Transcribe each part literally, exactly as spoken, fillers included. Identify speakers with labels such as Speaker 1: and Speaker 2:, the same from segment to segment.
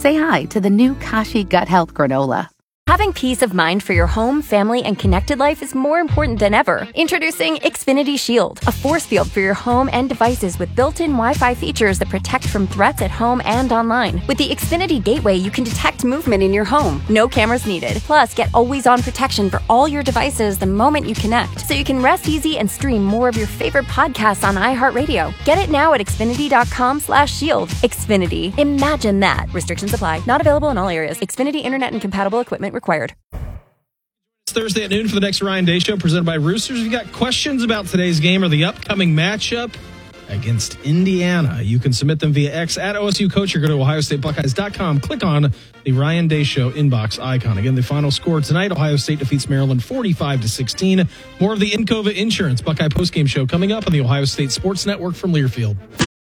Speaker 1: Say hi to the new Kashi Gut Health Granola.
Speaker 2: Having peace of mind for your home, family, and connected life is more important than ever. Introducing Xfinity Shield, a force field for your home and devices with built-in Wi-Fi features that protect from threats at home and online. With the Xfinity Gateway, you can detect movement in your home. No cameras needed. Plus, get always-on protection for all your devices the moment you connect, so you can rest easy and stream more of your favorite podcasts on iHeartRadio. Get it now at Xfinity.com slash shield. Xfinity. Imagine that. Restrictions apply. Not available in all areas. Xfinity Internet and compatible equipment required.
Speaker 3: It's Thursday at noon for the next Ryan Day Show presented by Roosters. If you've got questions about today's game or the upcoming matchup against Indiana, you can submit them via X at O S U Coach or go to Ohio State Buckeyes dot com. Click on the Ryan Day Show inbox icon. Again, the final score tonight, Ohio State defeats Maryland forty-five to sixteen. More of the Encova Insurance Buckeye postgame show coming up on the Ohio State Sports Network from Learfield.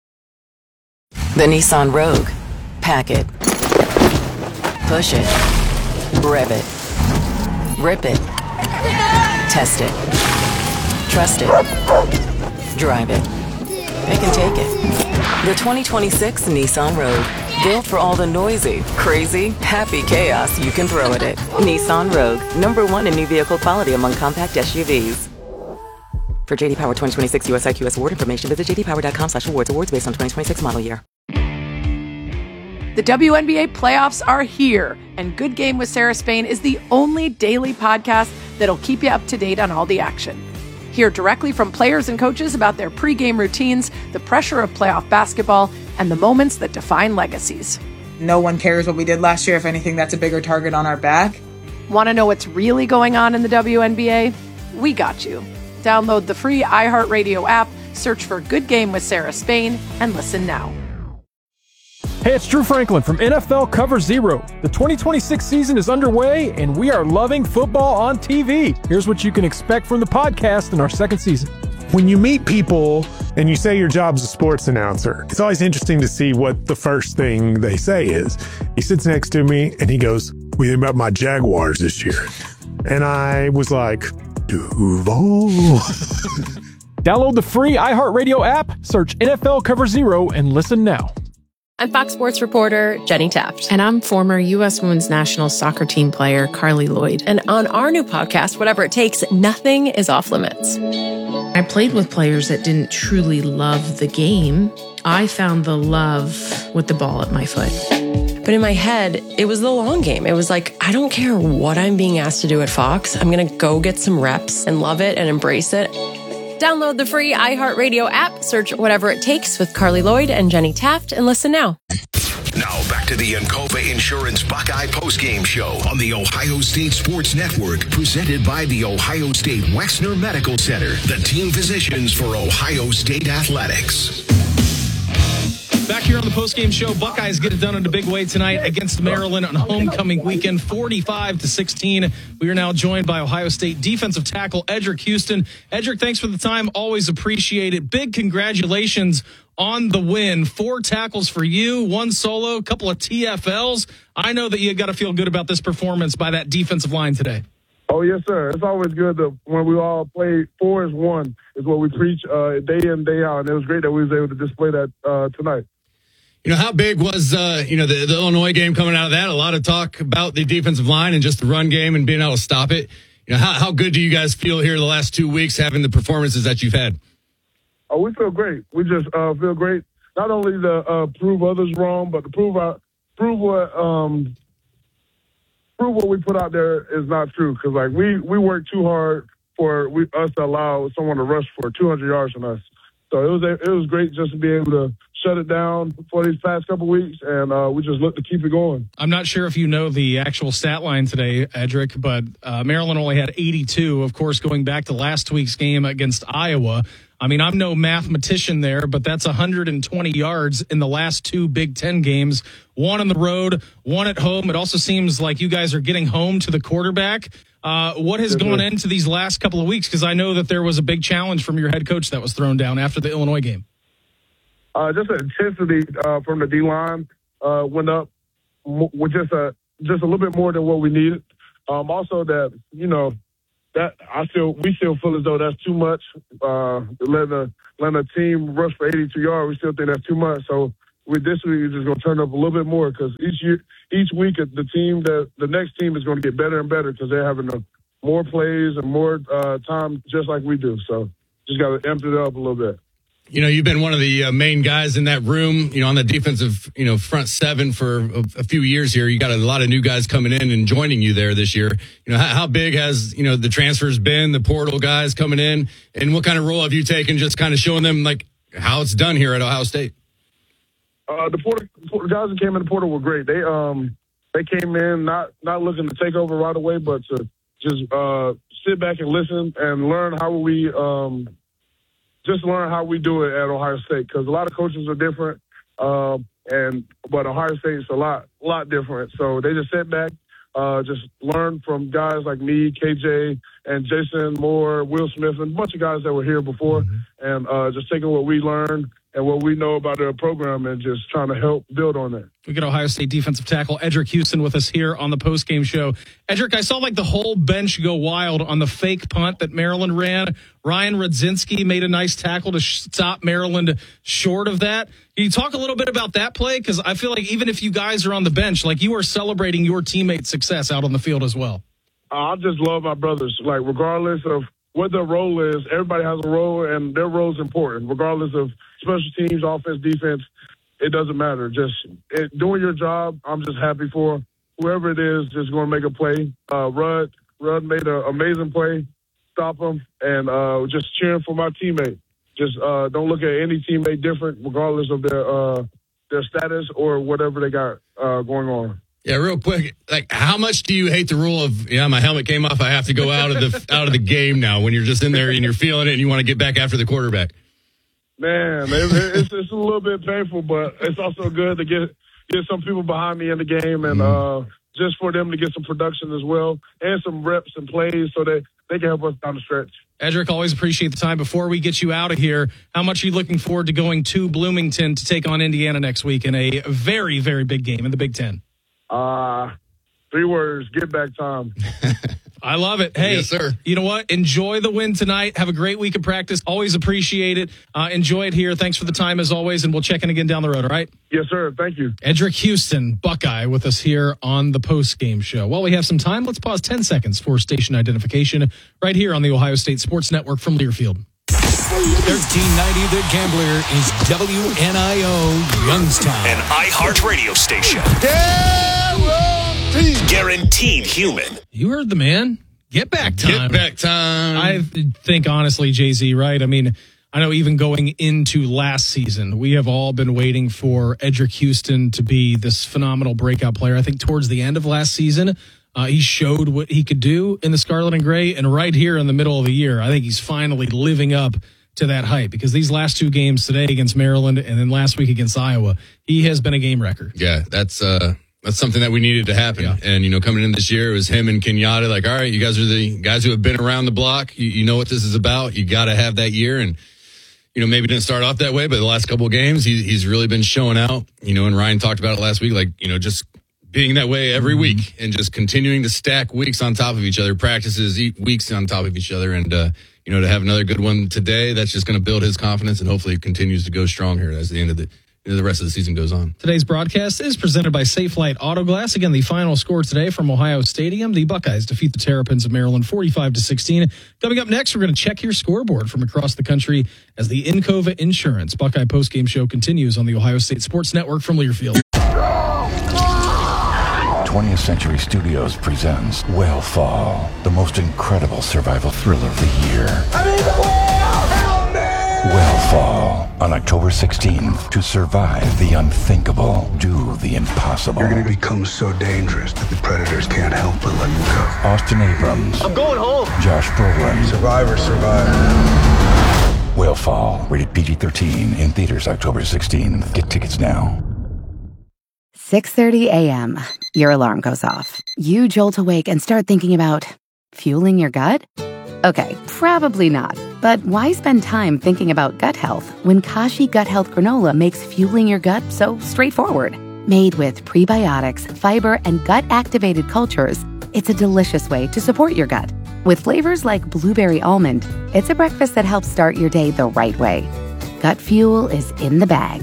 Speaker 4: The Nissan Rogue. Pack it. Push it. Rev it. Rip it. Test it. Trust it. Drive it. Pick and take it. The twenty twenty-six Nissan Rogue. Built for all the noisy, crazy, happy chaos you can throw at it. Nissan Rogue. Number one in new vehicle quality among compact S U Vs. For J D Power twenty twenty-six U S I Q S award information, visit jdpower.com slash awards. Awards based on twenty twenty-six model year.
Speaker 5: The W N B A playoffs are here, and Good Game with Sarah Spain is the only daily podcast that'll keep you up to date on all the action. Hear directly from players and coaches about their pregame routines, the pressure of playoff basketball, and the moments that define legacies.
Speaker 6: No one cares what we did last year. If anything, that's a bigger target on our back.
Speaker 5: Want to know what's really going on in the W N B A? We got you. Download the free iHeartRadio app, search for Good Game with Sarah Spain, and listen now.
Speaker 7: Hey, it's Drew Franklin from N F L Cover Zero. The twenty twenty-six season is underway, and we are loving football on T V. Here's what you can expect from the podcast in our second season.
Speaker 8: When you meet people and you say your job's a sports announcer, it's always interesting to see what the first thing they say is. He sits next to me, and he goes, "What do you think about my Jaguars this year?" And I was like, Duval.
Speaker 7: Download the free iHeartRadio app, search N F L Cover Zero, and listen now.
Speaker 9: I'm Fox Sports reporter Jenny Taft.
Speaker 10: And I'm former U S Women's National Soccer Team player Carly Lloyd.
Speaker 9: And on our new podcast, Whatever It Takes, nothing is off limits.
Speaker 10: I played with players that didn't truly love the game. I found the love with the ball at my foot.
Speaker 9: But in my head, it was the long game. It was like, I don't care what I'm being asked to do at Fox. I'm going to go get some reps and love it and embrace it. Download the free iHeartRadio app, search Whatever It Takes with Carly Lloyd and Jenny Taft, and listen now.
Speaker 11: Now back to the Encova Insurance Buckeye postgame show on the Ohio State Sports Network, presented by the Ohio State Wexner Medical Center, the team physicians for Ohio State Athletics.
Speaker 3: Back here on the postgame show, Buckeyes get it done in a big way tonight against Maryland on homecoming weekend, forty-five to sixteen. We are now joined by Ohio State defensive tackle Edric Houston. Edric, thanks for the time. Always appreciate it. Big congratulations on the win. Four tackles for you, one solo, a couple of T F Ls. I know that you got to feel good about this performance by that defensive line today.
Speaker 12: Oh, yes, sir. It's always good to, when we all play four as one is what we preach uh, day in, day out. And it was great that we was able to display that uh, tonight.
Speaker 13: You know, how big was, uh, you know, the, the Illinois game coming out of that? A lot of talk about the defensive line and just the run game and being able to stop it. You know, how, how good do you guys feel here the last two weeks having the performances that you've had?
Speaker 12: Oh, we feel great. We just uh, feel great, not only to uh, prove others wrong, but to prove our, prove what um, prove what we put out there is not true. Because, like, we, we work too hard for we, us to allow someone to rush for two hundred yards from us. So it was it was great just to be able to shut it down for these past couple of weeks, and uh, we just look to keep it going.
Speaker 3: I'm not sure if you know the actual stat line today, Edric, but uh, Maryland only had eighty-two, of course, going back to last week's game against Iowa. I mean, I'm no mathematician there, but that's one hundred twenty yards in the last two Big Ten games, one on the road, one at home. It also seems like you guys are getting home to the quarterback. Uh, what has gone into these last couple of weeks? Because I know that there was a big challenge from your head coach that was thrown down after the Illinois game.
Speaker 12: Uh, just the intensity uh, from the D-line uh, went up with just a, just a little bit more than what we needed. Um, also that, you know, that I still we still feel as though that's too much. Uh, letting a letting a team rush for eighty-two yards, we still think that's too much. So with this week, we're just going to turn up a little bit more because each year, each week, the team, that the next team is going to get better and better because they're having a, more plays and more uh, time just like we do. So just got to amp it up a little bit.
Speaker 13: You know, you've been one of the uh, main guys in that room, you know, on the defensive, you know, front seven for a, a few years here. You got a lot of new guys coming in and joining you there this year. You know, how, how big has, you know, the transfers been, the portal guys coming in, and what kind of role have you taken just kind of showing them, like, how it's done here at Ohio State?
Speaker 12: Uh, the, portal, the guys that came in the portal were great. They um they came in not, not looking to take over right away, but to just uh, sit back and listen and learn how we um, – just learn how we do it at Ohio State because a lot of coaches are different, uh, and but Ohio State's a lot, lot different. So they just sit back, uh, just learn from guys like me, K J, and Jason Moore, Will Smith, and a bunch of guys that were here before, mm-hmm. and uh, just taking what we learned and what we know about their program and just trying to help build on that.
Speaker 3: We get Ohio State defensive tackle Edric Houston with us here on the postgame show. Edric, I saw like the whole bench go wild on the fake punt that Maryland ran. Ryan Rudzinski made a nice tackle to stop Maryland short of that. Can you talk a little bit about that play? Because I feel like even if you guys are on the bench, like you are celebrating your teammates' success out on the field as well.
Speaker 12: I just love my brothers. Like regardless of what their role is, everybody has a role, and their role is important, regardless of special teams, offense, defense. It doesn't matter. Just it, doing your job, I'm just happy for whoever it is just going to make a play. Uh, Rudd, Rudd made an amazing play, stop him, and uh, just cheering for my teammate. Just uh, don't look at any teammate different, regardless of their uh, their status or whatever they got uh, going on.
Speaker 13: Yeah, real quick, like how much do you hate the rule of, yeah, my helmet came off, I have to go out of the out of the game now when you're just in there and you're feeling it and you want to get back after the quarterback?
Speaker 12: Man, it, it's, it's a little bit painful, but it's also good to get get some people behind me in the game and uh, just for them to get some production as well and some reps and plays so that they can help us down the stretch.
Speaker 3: Edric, always appreciate the time. Before we get you out of here, how much are you looking forward to going to Bloomington to take on Indiana next week in a very, very big game in the Big Ten?
Speaker 12: Uh, three words, get back time.
Speaker 3: I love it. Hey,
Speaker 13: yes, sir.
Speaker 3: You know what? Enjoy the win tonight. Have a great week of practice. Always appreciate it. Uh, enjoy it here. Thanks for the time as always, and we'll check in again down the road, all right?
Speaker 12: Yes, sir. Thank you.
Speaker 3: Edric Houston, Buckeye, with us here on the post-game show. While we have some time, let's pause ten seconds for station identification right here on the Ohio State Sports Network from Learfield.
Speaker 14: thirteen ninety The Gambler is W N I O Youngstown.
Speaker 11: An iHeart radio station. Guaranteed human.
Speaker 3: You heard the man. Get back time.
Speaker 13: Get back time.
Speaker 3: I think, honestly, Jay-Z, right? I mean, I know even going into last season, we have all been waiting for Edric Houston to be this phenomenal breakout player. I think towards the end of last season, uh, he showed what he could do in the Scarlet and Gray. And right here in the middle of the year, I think he's finally living up to that hype because these last two games today against Maryland and then last week against Iowa, he has been a game wrecker.
Speaker 13: Yeah, that's uh, that's something that we needed to happen. Yeah. And, you know, coming in this year, it was him and Kenyatta. Like, all right, you guys are the guys who have been around the block. You, you know what this is about. You got to have that year. And, you know, maybe didn't start off that way, but the last couple of games, he, he's really been showing out. You know, and Ryan talked about it last week, like, you know, just being that way every mm-hmm. week and just continuing to stack weeks on top of each other, practices, eat weeks on top of each other. And, uh, you know, to have another good one today, that's just going to build his confidence and hopefully it continues to go strong here as the end of the you know, the rest of the season goes on.
Speaker 3: Today's broadcast is presented by Safe Light Auto Glass. Again, the final score today from Ohio Stadium. The Buckeyes defeat the Terrapins of Maryland forty-five to sixteen. Coming up next, we're going to check your scoreboard from across the country as the Encova Insurance Buckeye postgame show continues on the Ohio State Sports Network from Learfield.
Speaker 15: twentieth Century Studios presents Whale Fall, the most incredible survival thriller of the year. I mean, the whale! Help me! Whale Fall, on October sixteenth. To survive the unthinkable, do the impossible.
Speaker 16: You're going to become so dangerous that the predators can't help but let you go.
Speaker 15: Austin Abrams.
Speaker 16: I'm going home.
Speaker 15: Josh Brolin.
Speaker 16: Survivor, survivor.
Speaker 15: Whale Fall, rated P G thirteen, in theaters October sixteenth. Get tickets now.
Speaker 1: six thirty a.m. Your alarm goes off. You jolt awake and start thinking about fueling your gut? Okay, probably not. But why spend time thinking about gut health when Kashi Gut Health Granola makes fueling your gut so straightforward? Made with prebiotics, fiber, and gut-activated cultures, it's a delicious way to support your gut. With flavors like blueberry almond, it's a breakfast that helps start your day the right way. Gut fuel is in the bag.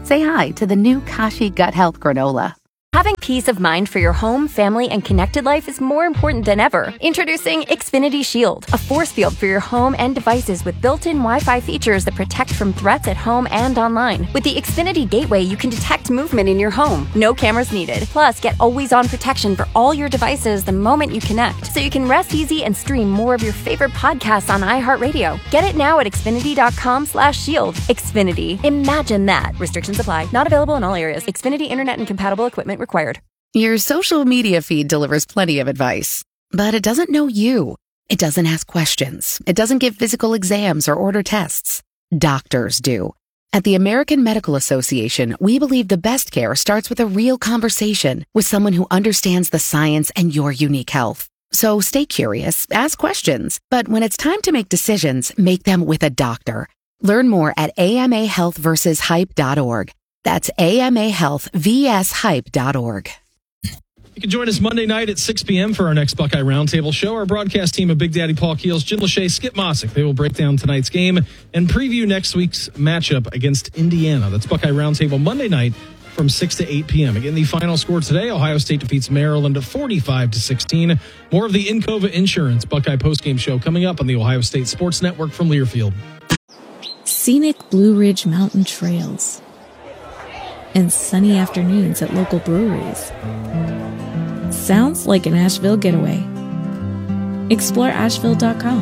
Speaker 1: say hi to the new Kashi Gut Health Granola.
Speaker 2: Having peace of mind for your home, family, and connected life is more important than ever. Introducing Xfinity Shield, a force field for your home and devices with built-in Wi-Fi features that protect from threats at home and online. With the Xfinity Gateway, you can detect movement in your home. No cameras needed. Plus, get always-on protection for all your devices the moment you connect, so you can rest easy and stream more of your favorite podcasts on iHeartRadio. Get it now at Xfinity.com slash shield. Xfinity. Imagine that. Restrictions apply. Not available in all areas. Xfinity Internet and compatible equipment required.
Speaker 1: Your social media feed delivers plenty of advice, but it doesn't know you. It doesn't ask questions. It doesn't give physical exams or order tests. Doctors do. At the American Medical Association, we believe the best care starts with a real conversation with someone who understands the science and your unique health. So stay curious, ask questions, but when it's time to make decisions, make them with a doctor. Learn more at A M A health versus hype dot org. That's A M A health vs hype dot org.
Speaker 3: You can join us Monday night at six p.m. for our next Buckeye Roundtable show. Our broadcast team of Big Daddy Paul Keels, Jim Lachey, Skip Mossick. They will break down tonight's game and preview next week's matchup against Indiana. That's Buckeye Roundtable Monday night from six to eight p.m. Again, the final score today, Ohio State defeats Maryland forty-five to sixteen. More of the Encova Insurance Buckeye postgame show coming up on the Ohio State Sports Network from Learfield.
Speaker 17: Scenic Blue Ridge Mountain Trails and sunny afternoons at local breweries. Sounds like an Asheville getaway. Explore Asheville dot com.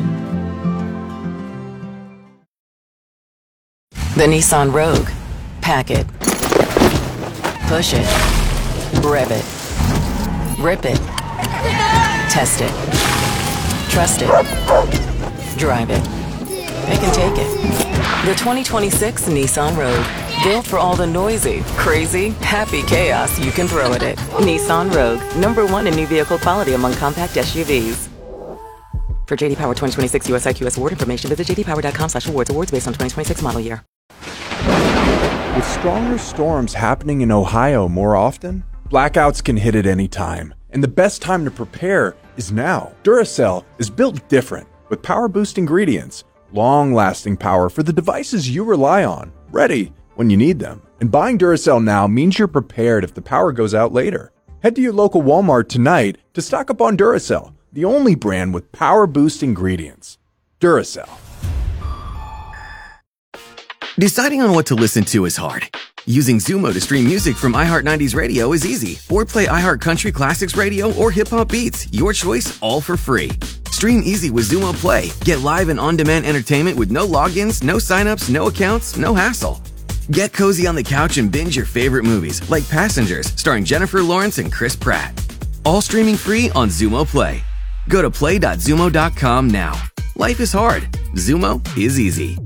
Speaker 4: The Nissan Rogue. Pack it. Push it. Rev it. Rip it. Test it. Trust it. Drive it. It can take it. The twenty twenty-six Nissan Rogue. Built for all the noisy, crazy, happy chaos you can throw at it. Nissan Rogue. Number one in new vehicle quality among compact S U Vs. For J D Power twenty twenty-six U S I Q S award information, visit j d power dot com slash awards. Awards based on twenty twenty-six model year.
Speaker 18: With stronger storms happening in Ohio more often, blackouts can hit at any time. And the best time to prepare is now. Duracell is built different with power boost ingredients, long-lasting power for the devices you rely on, ready when you need them. And buying Duracell now means you're prepared if the power goes out later. Head to your local Walmart tonight to stock up on Duracell, the only brand with power boost ingredients. Duracell.
Speaker 19: Deciding on what to listen to is hard. Using Zumo to stream music from iHeart nineties Radio is easy. Or play iHeart Country Classics Radio or Hip Hop Beats. Your choice, all for free. Stream easy with Zumo Play. Get live and on-demand entertainment with no logins, no signups, no accounts, no hassle. Get cozy on the couch and binge your favorite movies, like Passengers, starring Jennifer Lawrence and Chris Pratt. All streaming free on Zumo Play. Go to play dot zumo dot com now. Life is hard. Zumo is easy.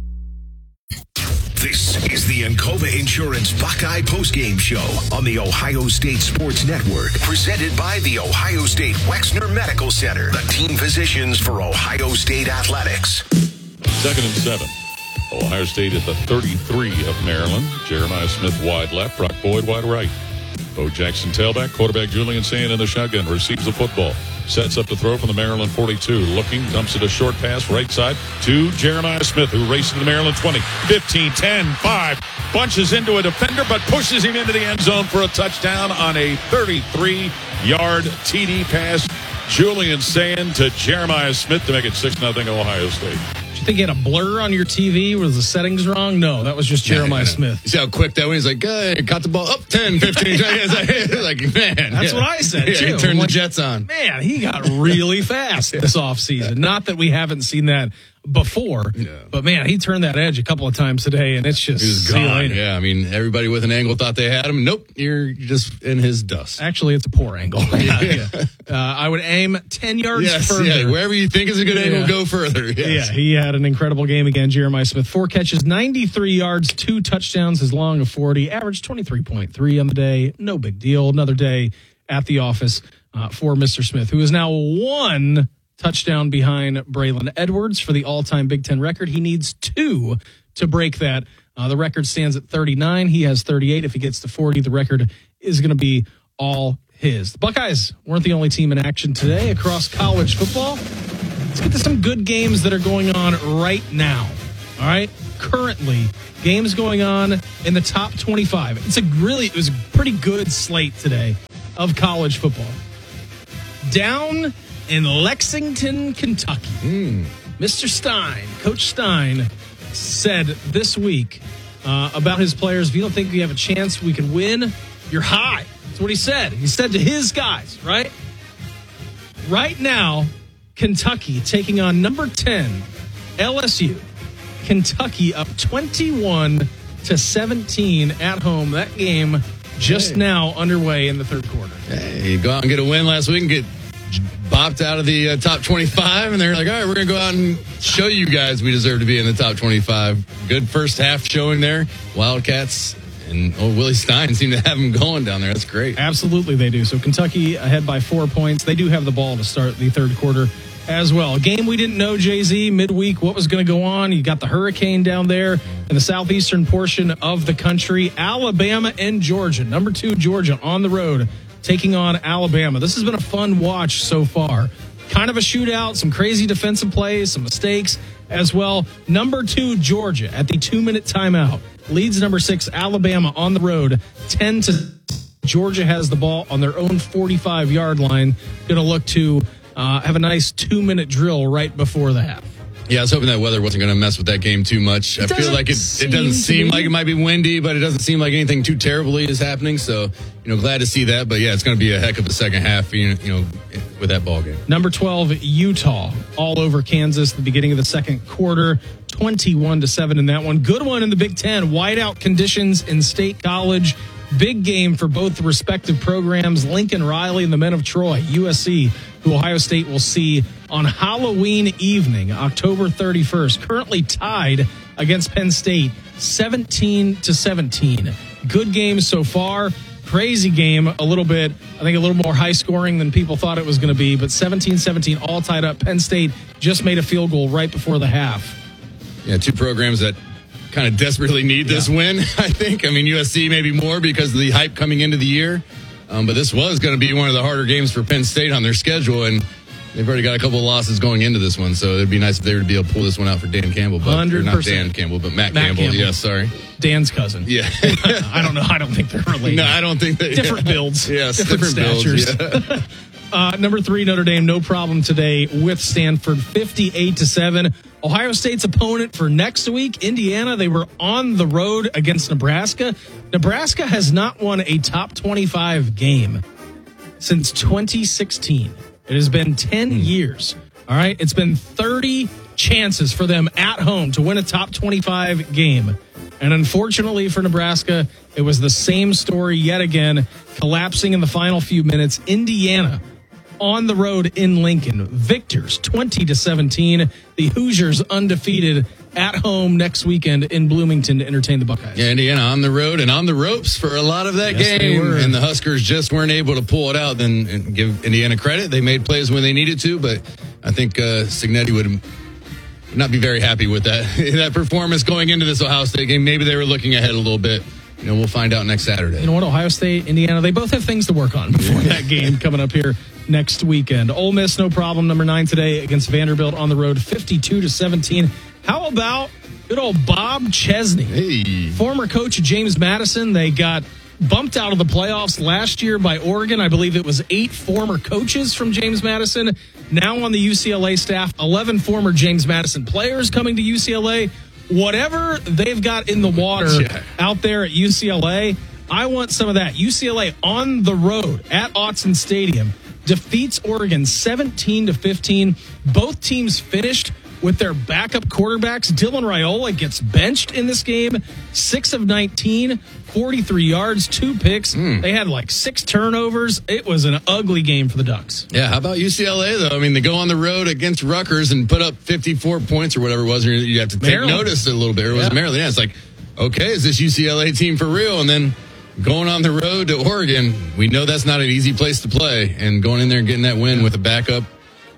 Speaker 11: This is the Encova Insurance Buckeye postgame show on the Ohio State Sports Network, presented by the Ohio State Wexner Medical Center, the team physicians for Ohio State Athletics.
Speaker 20: Second and seven. Ohio State at the thirty-three of Maryland. Jeremiah Smith wide left, Brock Boyd wide right. Bo Jackson tailback, quarterback Julian Sand in the shotgun, receives the football. Sets up to throw from the Maryland forty-two. Looking, dumps it a short pass, right side to Jeremiah Smith, who races to the Maryland twenty. fifteen, ten, five. Bunches into a defender, but pushes him into the end zone for a touchdown on a thirty-three-yard T D pass. Julian Sand to Jeremiah Smith to make it six nothing Ohio State.
Speaker 3: You think you had a blur on your T V? Was the settings wrong? No, that was just Jeremiah
Speaker 13: yeah, yeah.
Speaker 3: Smith.
Speaker 13: You see how quick that was? He's like, uh, caught the ball up ten, fifteen. like, man.
Speaker 3: That's
Speaker 13: yeah.
Speaker 3: what I said,
Speaker 13: yeah,
Speaker 3: too.
Speaker 13: He turned
Speaker 3: like,
Speaker 13: the Jets on.
Speaker 3: Man, he got really fast this offseason. Not that we haven't seen that before, yeah. but man, he turned that edge a couple of times today, and it's just
Speaker 13: he was gone. Yeah, I mean, everybody with an angle thought they had him. Nope, you're just in his dust.
Speaker 3: Actually, it's a poor angle. yeah. uh, I would aim ten yards
Speaker 13: yes,
Speaker 3: further.
Speaker 13: Yeah, wherever you think is a good yeah. angle, go further. Yes.
Speaker 3: Yeah, he had an incredible game again. Jeremiah Smith, four catches, ninety-three yards, two touchdowns, his long of forty, averaged twenty-three point three on the day. No big deal. Another day at the office uh, for Mister Smith, who is now one touchdown behind Braylon Edwards for the all-time Big Ten record. He needs two to break that. Uh, the record stands at thirty-nine. He has thirty-eight. If he gets to forty, the record is going to be all his. The Buckeyes weren't the only team in action today across college football. Let's get to some good games that are going on right now. All right. Currently, games going on in the top twenty-five. It's a really, it was a pretty good slate today of college football. Down in Lexington, Kentucky,
Speaker 13: mm.
Speaker 3: Mister Stein, Coach Stein, said this week uh, about his players, if you don't think we have a chance we can win, you're high. That's what he said. He said to his guys, right? Right now, Kentucky taking on number ten, L S U. Kentucky up twenty-one to seventeen at home. That game just hey. now underway in the third quarter.
Speaker 13: Hey, go out and get a win last week and get bopped out of the uh, top twenty-five, and they're like, all right, we're going to go out and show you guys we deserve to be in the top twenty-five. Good first half showing there. Wildcats and oh, Willie Stein seem to have them going down there. That's great.
Speaker 3: Absolutely, they do. So Kentucky ahead by four points. They do have the ball to start the third quarter as well. A game we didn't know, Jay-Z, midweek, what was going to go on. You got the hurricane down there in the southeastern portion of the country. Alabama and Georgia. Number two, Georgia on the road taking on Alabama. This has been a fun watch so far. Kind of a shootout, some crazy defensive plays, some mistakes as well. Number two, Georgia at the two-minute timeout leads number six, Alabama on the road, ten to Georgia has the ball on their own forty-five-yard line. Going to look to uh, have a nice two-minute drill right before the half.
Speaker 13: Yeah, I was hoping that weather wasn't going to mess with that game too much. It I feel like it, it doesn't seem like it might be windy, but it doesn't seem like anything too terribly is happening. So, you know, glad to see that. But, yeah, it's going to be a heck of a second half, you know, you know with that ball game.
Speaker 3: Number twelve, Utah, all over Kansas at the beginning of the second quarter, twenty-one to seven in that one. Good one in the Big Ten. Whiteout conditions in State College. Big game for both the respective programs. Lincoln Riley and the men of Troy, U S C, who Ohio State will see on Halloween evening, October thirty-first. Currently tied against Penn State, seventeen to seventeen. Good game so far. Crazy game a little bit. I think a little more high scoring than people thought it was going to be, but seventeen seventeen all tied up. Penn State just made a field goal right before the half.
Speaker 13: Yeah, two programs that kind of desperately need this yeah. win, I think. I mean, U S C maybe more because of the hype coming into the year. Um, but this was going to be one of the harder games for Penn State on their schedule, and they've already got a couple of losses going into this one, so it'd be nice if they were to be able to pull this one out for Dan Campbell. But,
Speaker 3: one hundred percent.
Speaker 13: Or not Dan Campbell, but Matt,
Speaker 3: Matt
Speaker 13: Campbell.
Speaker 3: Campbell.
Speaker 13: Yeah, sorry.
Speaker 3: Dan's cousin.
Speaker 13: Yeah.
Speaker 3: I don't know. I don't think they're related.
Speaker 13: No, I don't think they
Speaker 3: Different
Speaker 13: yeah.
Speaker 3: builds.
Speaker 13: Yes,
Speaker 3: different,
Speaker 13: different
Speaker 3: statures.
Speaker 13: Builds, yeah.
Speaker 3: uh, number three, Notre Dame, no problem today with Stanford, fifty-eight to seven. Ohio State's opponent for next week, Indiana, they were on the road against Nebraska. Nebraska has not won a top twenty-five game since twenty sixteen. It has been ten mm. years. All right. It's been thirty chances for them at home to win a top twenty-five game. And unfortunately for Nebraska, it was the same story yet again, collapsing in the final few minutes. Indiana on the road in Lincoln, victors twenty to seventeen. The Hoosiers undefeated at home next weekend in Bloomington to entertain the Buckeyes.
Speaker 13: Yeah, Indiana on the road and on the ropes for a lot of that
Speaker 3: yes,
Speaker 13: game. And the Huskers just weren't able to pull it out. Then and give Indiana credit. They made plays when they needed to, but I think uh, Cignetti would not be very happy with that that performance going into this Ohio State game. Maybe they were looking ahead a little bit. You know, we'll find out next Saturday.
Speaker 3: You know what? Ohio State, Indiana, they both have things to work on before that game coming up here next weekend. Ole Miss, no problem. Number nine today against Vanderbilt on the road, fifty-two to seventeen. How about good old Bob Chesney?
Speaker 13: Hey.
Speaker 3: Former coach of James Madison. They got bumped out of the playoffs last year by Oregon. I believe it was eight former coaches from James Madison. Now on the U C L A staff, eleven former James Madison players coming to U C L A. Whatever they've got in the water yeah. out there at U C L A, I want some of that. U C L A on the road at Autzen Stadium defeats Oregon seventeen to fifteen. Both teams finished with their backup quarterbacks. Dylan Raiola gets benched in this game. six of nineteen, forty-three yards, two picks. Mm. They had like six turnovers. It was an ugly game for the Ducks.
Speaker 13: Yeah, how about U C L A, though? I mean, they go on the road against Rutgers and put up fifty-four points or whatever it was. You have to take
Speaker 3: Maryland.
Speaker 13: notice a little bit. Or it was
Speaker 3: yeah.
Speaker 13: Maryland. Yeah, it's like, okay, is this U C L A team for real? And then going on the road to Oregon, we know that's not an easy place to play. And going in there and getting that win with a backup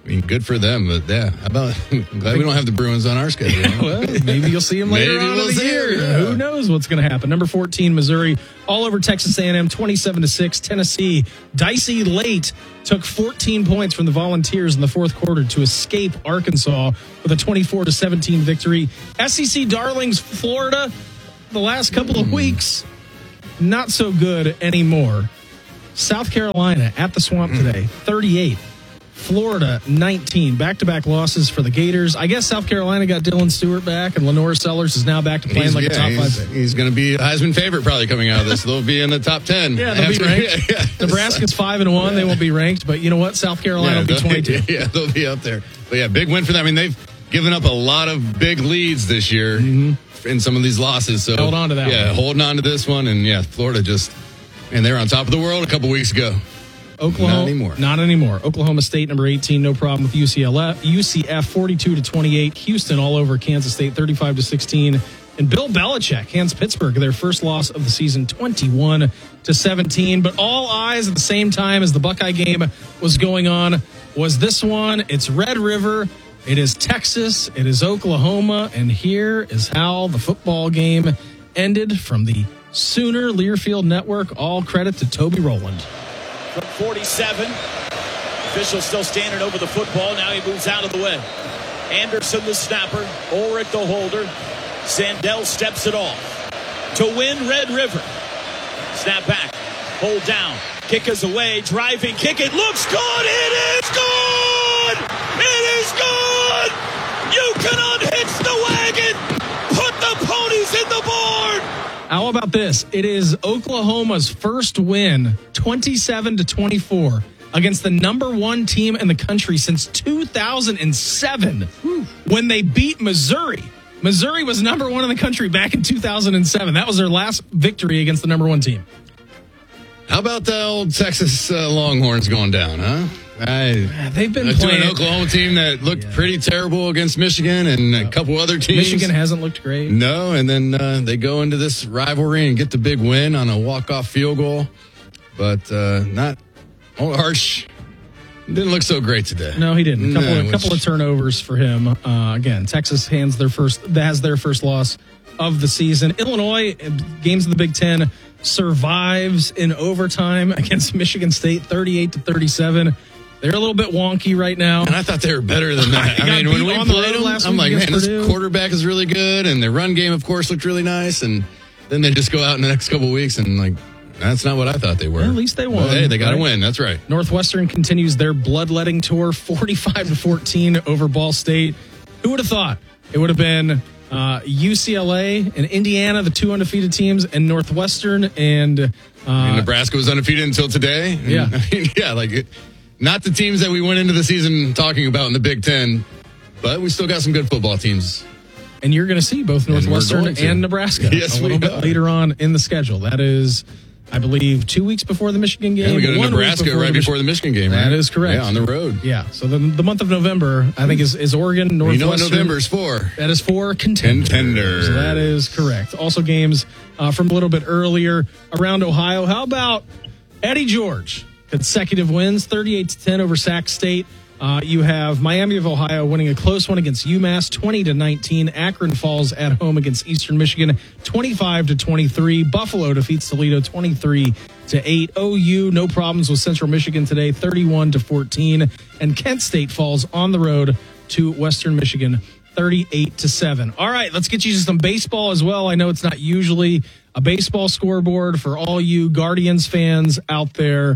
Speaker 13: I mean, good for them, but yeah, how about, I'm glad we don't have the Bruins on our schedule.
Speaker 3: Well, maybe you'll see them later
Speaker 13: Maybe
Speaker 3: on
Speaker 13: we'll
Speaker 3: in the
Speaker 13: see
Speaker 3: year.
Speaker 13: her, yeah.
Speaker 3: Who knows what's going to happen? Number fourteen, Missouri, all over Texas A and M, twenty-seven to six. Tennessee, dicey late, took fourteen points from the Volunteers in the fourth quarter to escape Arkansas with a twenty-four to seventeen victory. S E C darlings, Florida, the last couple of weeks, not so good anymore. South Carolina at the Swamp today, thirty-eight. Florida, nineteen. Back-to-back losses for the Gators. I guess South Carolina got Dylan Stewart back, and Lenore Sellers is now back to playing
Speaker 13: He's,
Speaker 3: like
Speaker 13: yeah,
Speaker 3: a top
Speaker 13: he's,
Speaker 3: five pick.
Speaker 13: He's going to be a Heisman favorite probably coming out of this. They'll be in the top ten.
Speaker 3: Yeah, they'll
Speaker 13: After,
Speaker 3: be ranked.
Speaker 13: Yeah, yeah.
Speaker 3: Nebraska's five and one. They won't be ranked, but you know what? South Carolina
Speaker 13: Yeah,
Speaker 3: will be
Speaker 13: they'll-
Speaker 3: twenty-two.
Speaker 13: Yeah, they'll be up there. But yeah, big win for them. I mean, they've given up a lot of big leads this year mm-hmm. in some of these losses. So
Speaker 3: Held on to that
Speaker 13: Yeah,
Speaker 3: one.
Speaker 13: holding on to this one. And yeah, Florida just, and they're on top of the world a couple weeks ago.
Speaker 3: Oklahoma,
Speaker 13: Not anymore.
Speaker 3: Not anymore. Oklahoma State, number eighteen, no problem with U C L F. U C F, forty-two to twenty-eight. Houston all over Kansas State, thirty-five to sixteen. And Bill Belichick hands Pittsburgh their first loss of the season, twenty-one to seventeen. But all eyes at the same time as the Buckeye game was going on was this one. It's Red River. It is Texas. It is Oklahoma. And here is how the football game ended from the Sooner Learfield Network. All credit to Toby Rowland.
Speaker 21: From forty-seven, official still standing over the football. Now he moves out of the way. Anderson the snapper, Ulrich the holder. Sandell steps it off to win Red River. Snap back, hold down, kick is away, driving kick. It looks good. It is good. It is good. You can unhitch the wagon. Put the ponies in the board.
Speaker 3: How about this? It is Oklahoma's first win, twenty-seven to twenty-four, against the number one team in the country since two thousand seven, when they beat Missouri. Missouri was number one in the country back in two thousand seven. That was their last victory against the number one team.
Speaker 13: How about the old Texas uh, Longhorns going down, huh? I,
Speaker 3: They've been
Speaker 13: uh,
Speaker 3: playing
Speaker 13: to an Oklahoma team that looked yeah. pretty terrible against Michigan and a couple other teams.
Speaker 3: Michigan hasn't looked great.
Speaker 13: No, and then uh, they go into this rivalry and get the big win on a walk-off field goal, but uh, not oh, Harsh didn't look so great today.
Speaker 3: No, he didn't. A couple,
Speaker 13: no,
Speaker 3: of, couple of turnovers for him. Uh, again, Texas hands their first has their first loss of the season. Illinois, games in the Big Ten, survives in overtime against Michigan State, thirty-eight to thirty-seven. They're a little bit wonky right now.
Speaker 13: And I thought they were better than that. I mean, when we played them, I'm like, man, this quarterback is really good. And their run game, of course, looked really nice. And then they just go out in the next couple of weeks and, like, that's not what I thought they were.
Speaker 3: Well, at least they won.
Speaker 13: But, hey, they got to
Speaker 3: right?
Speaker 13: win. That's right.
Speaker 3: Northwestern continues their bloodletting tour, forty-five to fourteen over Ball State. Who would have thought it would have been uh, U C L A and Indiana, the two undefeated teams, and Northwestern and uh,
Speaker 13: I mean, Nebraska was undefeated until today.
Speaker 3: Yeah,
Speaker 13: I mean, yeah, like it, not the teams that we went into the season talking about in the Big Ten, but we still got some good football teams.
Speaker 3: And you're going to see both Northwestern and, and Nebraska
Speaker 13: yes,
Speaker 3: a little bit
Speaker 13: are.
Speaker 3: later on in the schedule. That is, I believe, two weeks before the Michigan game.
Speaker 13: Yeah, we go to
Speaker 3: one
Speaker 13: Nebraska
Speaker 3: before
Speaker 13: right
Speaker 3: the
Speaker 13: before the Michigan game.
Speaker 3: That
Speaker 13: right?
Speaker 3: is correct.
Speaker 13: Yeah, on the road.
Speaker 3: Yeah, so the, the month of November, I think, is, is Oregon, Northwestern.
Speaker 13: You know what November's for.
Speaker 3: That is for contenders.
Speaker 13: Contenders.
Speaker 3: So that is correct. Also games uh, from a little bit earlier around Ohio. How about Eddie George? Consecutive wins, thirty-eight to ten over Sac State. Uh, you have Miami of Ohio winning a close one against UMass, twenty to nineteen. Akron Falls at home against Eastern Michigan, twenty-five to twenty-three. Buffalo defeats Toledo, twenty-three to eight. O U, no problems with Central Michigan today, thirty-one to fourteen. And Kent State falls on the road to Western Michigan, thirty-eight to seven. All right, let's get you to some baseball as well. I know it's not usually a baseball scoreboard for all you Guardians fans out there.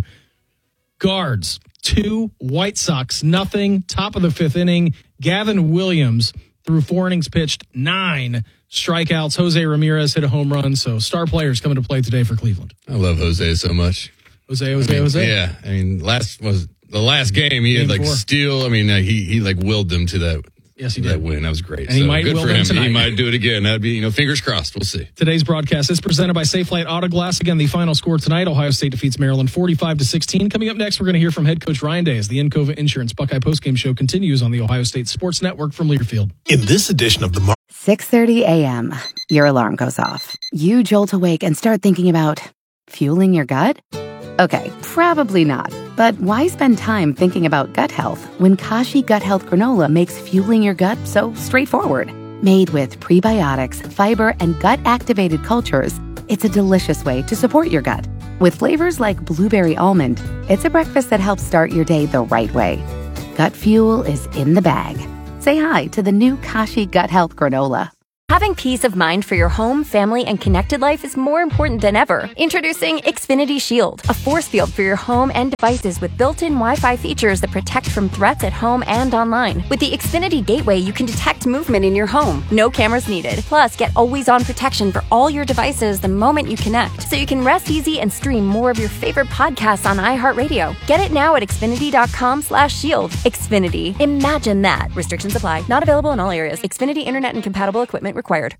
Speaker 3: Guards, two. White Sox, nothing. Top of the fifth inning. Gavin Williams, through four innings pitched, nine strikeouts. Jose Ramirez hit a home run. So star players coming to play today for Cleveland.
Speaker 13: I love Jose so much.
Speaker 3: Jose, Jose,
Speaker 13: I mean,
Speaker 3: Jose.
Speaker 13: Yeah, I mean, last was the last game. He
Speaker 3: Game
Speaker 13: had like
Speaker 3: four.
Speaker 13: steal. I mean, uh, he he like willed them to that.
Speaker 3: Yes, he
Speaker 13: that
Speaker 3: did.
Speaker 13: win. That was great.
Speaker 3: And he
Speaker 13: so
Speaker 3: might
Speaker 13: good
Speaker 3: will
Speaker 13: for
Speaker 3: them
Speaker 13: him.
Speaker 3: tonight.
Speaker 13: He might do it again. That'd be, you know, fingers crossed. We'll see.
Speaker 3: Today's broadcast is presented by Safe Light Auto Glass. Again, the final score tonight, Ohio State defeats Maryland forty-five to sixteen. Coming up next, we're going to hear from head coach Ryan Day as the Encova Insurance Buckeye postgame show continues on the Ohio State Sports Network from Learfield.
Speaker 8: In this edition of the Mar-
Speaker 1: six thirty a.m., your alarm goes off. You jolt awake and start thinking about fueling your gut? Okay, probably not. But why spend time thinking about gut health when Kashi Gut Health Granola makes fueling your gut so straightforward? Made with prebiotics, fiber, and gut-activated cultures, it's a delicious way to support your gut. With flavors like blueberry almond, it's a breakfast that helps start your day the right way. Gut fuel is in the bag. Say hi to the new Kashi Gut Health Granola.
Speaker 2: Having peace of mind for your home, family, and connected life is more important than ever. Introducing Xfinity Shield, a force field for your home and devices with built-in Wi-Fi features that protect from threats at home and online. With the Xfinity Gateway, you can detect movement in your home. No cameras needed. Plus, get always-on protection for all your devices the moment you connect, so you can rest easy and stream more of your favorite podcasts on iHeartRadio. Get it now at Xfinity.com slash shield. Xfinity. Imagine that. Restrictions apply. Not available in all areas. Xfinity Internet and compatible equipment required.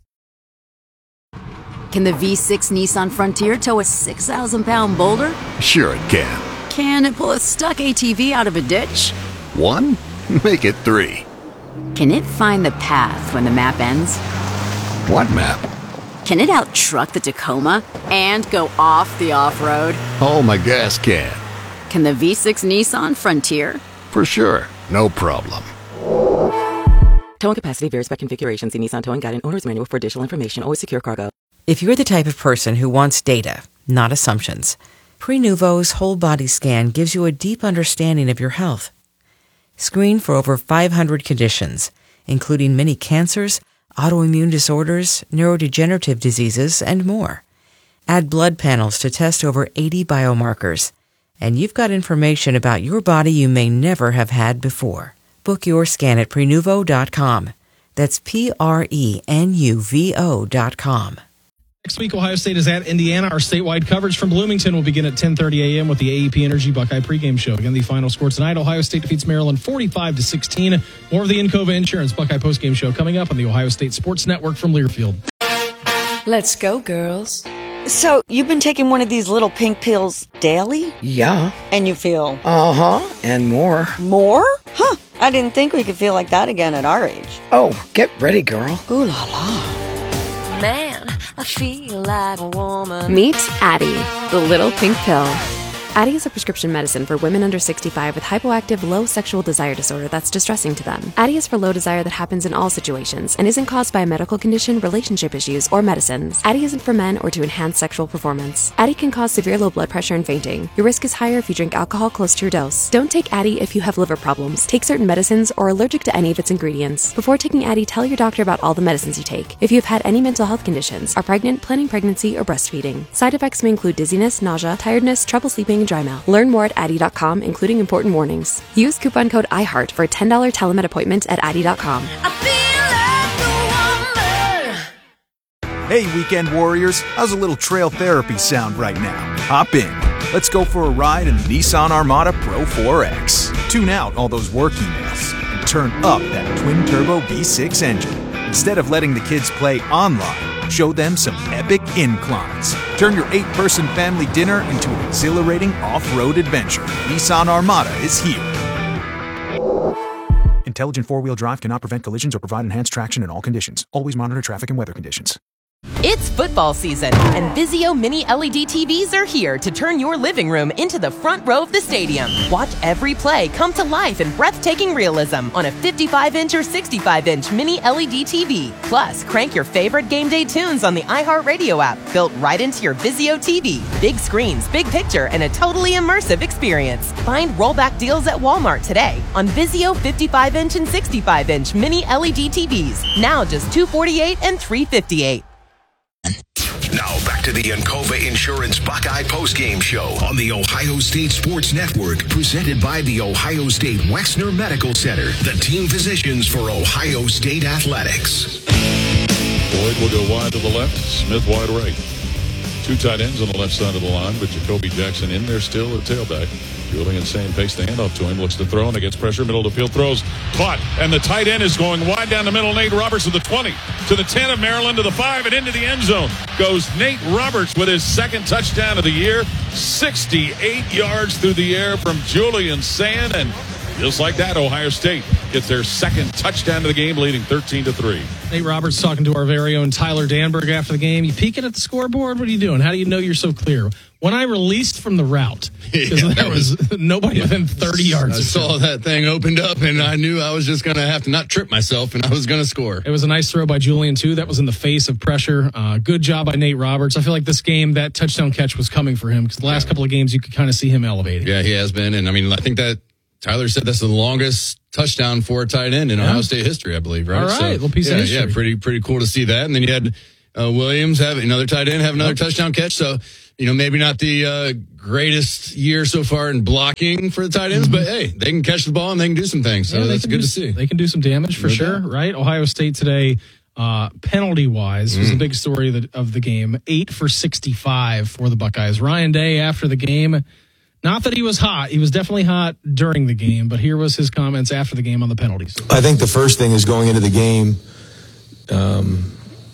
Speaker 6: Can the V six Nissan Frontier tow a six thousand pound boulder?
Speaker 22: Sure it can.
Speaker 6: Can it pull a stuck A T V out of a ditch?
Speaker 22: One? Make it three.
Speaker 6: Can it find the path when the map ends?
Speaker 22: What map?
Speaker 6: Can it out-truck the Tacoma and go off the off-road?
Speaker 22: Oh, my gas can.
Speaker 6: Can the V six Nissan Frontier?
Speaker 22: For sure. No problem.
Speaker 23: Towing capacity varies by configuration. See Nissan Towing Guide and Owner's Manual for additional information. Always secure cargo.
Speaker 24: If you're the type of person who wants data, not assumptions, Prenuvo's whole body scan gives you a deep understanding of your health. Screen for over five hundred conditions, including many cancers, autoimmune disorders, neurodegenerative diseases, and more. Add blood panels to test over eighty biomarkers, and you've got information about your body you may never have had before. Book your scan at Prenuvo dot com. That's P R E N U V O dot com.
Speaker 3: Next week, Ohio State is at Indiana. Our statewide coverage from Bloomington will begin at ten thirty a.m. with the A E P Energy Buckeye pregame show. Again, the final score tonight, Ohio State defeats Maryland forty-five to sixteen. More of the Encova Insurance Buckeye postgame show coming up on the Ohio State Sports Network from Learfield.
Speaker 25: Let's go, girls. So, you've been taking one of these little pink pills daily?
Speaker 26: Yeah.
Speaker 25: And you feel?
Speaker 26: Uh-huh, and more.
Speaker 25: More? Huh, I didn't think we could feel like that again at our age.
Speaker 26: Oh, get ready, girl.
Speaker 25: Ooh la la.
Speaker 27: Man, I feel like a woman.
Speaker 28: Meet Addie, the little pink pill. Addie is a prescription medicine for women under sixty-five with hypoactive low sexual desire disorder that's distressing to them. Addie is for low desire that happens in all situations and isn't caused by a medical condition, relationship issues, or medicines. Addie isn't for men or to enhance sexual performance. Addie can cause severe low blood pressure and fainting. Your risk is higher if you drink alcohol close to your dose. Don't take Addie if you have liver problems, take certain medicines, or are allergic to any of its ingredients. Before taking Addie, tell your doctor about all the medicines you take. If you have had any mental health conditions, are pregnant, planning pregnancy, or breastfeeding. Side effects may include dizziness, nausea, tiredness, trouble sleeping, and dry mouth. Learn more at Addie dot com, including important warnings. Use coupon code IHEART for a ten dollars telemed appointment at Addie dot com.
Speaker 29: Hey, weekend warriors, how's a little trail therapy sound right now? Hop in. Let's go for a ride in the Nissan Armada Pro four X. Tune out all those work emails and turn up that twin-turbo V six engine. Instead of letting the kids play online, show them some epic inclines. Turn your eight-person family dinner into an exhilarating off-road adventure. Nissan Armada is here. Intelligent four-wheel drive cannot prevent collisions or provide enhanced traction in all conditions. Always monitor traffic and weather conditions.
Speaker 30: It's football season, and Vizio Mini L E D T Vs are here to turn your living room into the front row of the stadium. Watch every play come to life in breathtaking realism on a fifty-five inch or sixty-five inch Mini L E D T V. Plus, crank your favorite game day tunes on the iHeartRadio app, built right into your Vizio T V. Big screens, big picture, and a totally immersive experience. Find rollback deals at Walmart today on Vizio fifty-five inch and sixty-five inch Mini L E D T Vs. Now just two hundred forty-eight dollars and three hundred fifty-eight dollars.
Speaker 11: Now back to the Encova Insurance Buckeye postgame show on the Ohio State Sports Network, presented by the Ohio State Wexner Medical Center, the team physicians for Ohio State Athletics.
Speaker 20: Boyd will go wide to the left, Smith wide right. Two tight ends on the left side of the line, but Jacoby Jackson in there still at tailback. Julian Sain pays the handoff to him, looks to throw, and against pressure, middle of the field, throws, caught, and the tight end is going wide down the middle. Nate Roberts to the twenty, to the ten of Maryland, to the five, and into the end zone goes Nate Roberts with his second touchdown of the year. sixty-eight yards through the air from Julian Sain, and just like that, Ohio State gets their second touchdown of the game, leading thirteen to three.
Speaker 3: Nate Roberts talking to our very own Tyler Danberg after the game. You peeking at the scoreboard? What are you doing? How do you know you're so clear? when I released from the route, because
Speaker 13: Yeah,
Speaker 3: there was, was nobody within thirty yards.
Speaker 13: I saw that thing opened up, and I knew I was just going to have to not trip myself, and I was going to score.
Speaker 3: It was a nice throw by Julian, too. That was in the face of pressure. Uh, good job by Nate Roberts. I feel like this game, that touchdown catch was coming for him, because the last yeah. couple of games, you could kind of see him elevating.
Speaker 13: Yeah, he has been, and I mean, I think that Tyler said that's the longest touchdown for a tight end in yeah. Ohio State history, I believe, right?
Speaker 3: All right, so, little piece
Speaker 13: yeah,
Speaker 3: of history.
Speaker 13: Yeah, pretty, pretty cool to see that. And then you had uh, Williams have another tight end have another yep. touchdown catch. So, you know, maybe not the uh, greatest year so far in blocking for the tight ends, mm-hmm. but hey, they can catch the ball and they can do some things. So yeah, that's good
Speaker 3: do,
Speaker 13: to see.
Speaker 3: They can do some damage for no sure, doubt. Right? Ohio State today, uh, penalty-wise, mm. was a big story of the, of the game. Eight for sixty-five for the Buckeyes. Ryan Day, after the game, not that he was hot. He was definitely hot during the game, but here was his comments after the game on the penalties.
Speaker 4: I think the first thing is going into the game, um,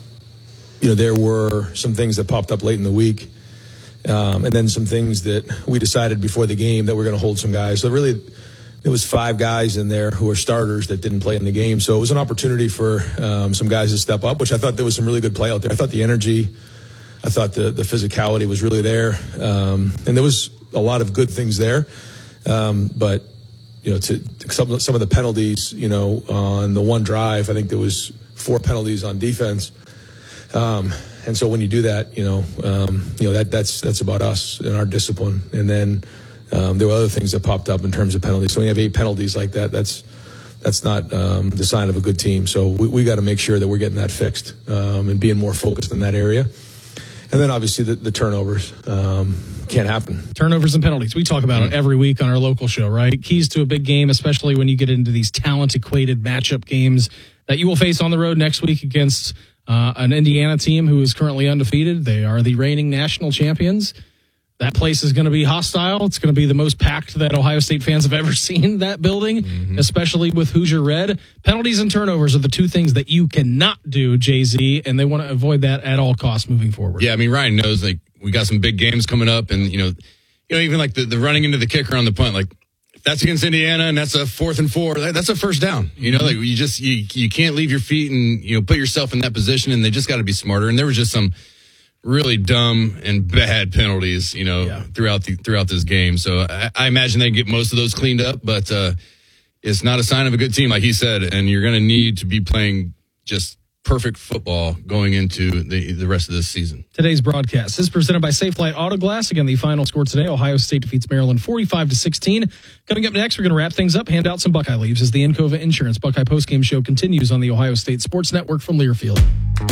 Speaker 4: you know, there were some things that popped up late in the week, um, and then some things that we decided before the game that we're going to hold some guys. So really, there was five guys in there who are starters that didn't play in the game. So it was an opportunity for um, some guys to step up, which I thought there was some really good play out there. I thought the energy, I thought the, the physicality was really there, um, and there was a lot of good things there, um, but you know, to, to some some of the penalties, you know, on the one drive, I think there was four penalties on defense, um, and so when you do that, you know, um, you know that that's that's about us and our discipline. And then um, there were other things that popped up in terms of penalties. So when you have eight penalties like that, that's that's not um, the sign of a good team. So we, we got to make sure that we're getting that fixed um, and being more focused in that area. And then obviously the, the turnovers um, can't happen.
Speaker 3: Turnovers and penalties. We talk about mm-hmm. it every week on our local show, right? Keys to a big game, especially when you get into these talent-equated matchup games that you will face on the road next week against uh, an Indiana team who is currently undefeated. They are the reigning national champions. That place is going to be hostile. It's going to be the most packed that Ohio State fans have ever seen that building, mm-hmm. especially with Hoosier Red. Penalties and turnovers are the two things that you cannot do, Jay-Z, and they want to avoid that at all costs moving forward.
Speaker 13: Yeah, I mean, Ryan knows, like, we got some big games coming up, and, you know, you know, even like the, the running into the kicker on the punt, like, if that's against Indiana and that's a fourth and four, that's a first down. You know, like, you just, you, you can't leave your feet and, you know, put yourself in that position, and they just got to be smarter. And there was just some really dumb and bad penalties, you know, yeah. throughout the throughout this game. So I, I imagine they get most of those cleaned up, but uh, it's not a sign of a good team, like he said. And you're going to need to be playing just perfect football going into the the rest of this season.
Speaker 3: Today's broadcast is presented by Safelite Auto Glass. Again, the final score today: Ohio State defeats Maryland forty-five to sixteen. Coming up next, we're going to wrap things up, hand out some Buckeye leaves as the Encova Insurance Buckeye postgame show continues on the Ohio State Sports Network from Learfield.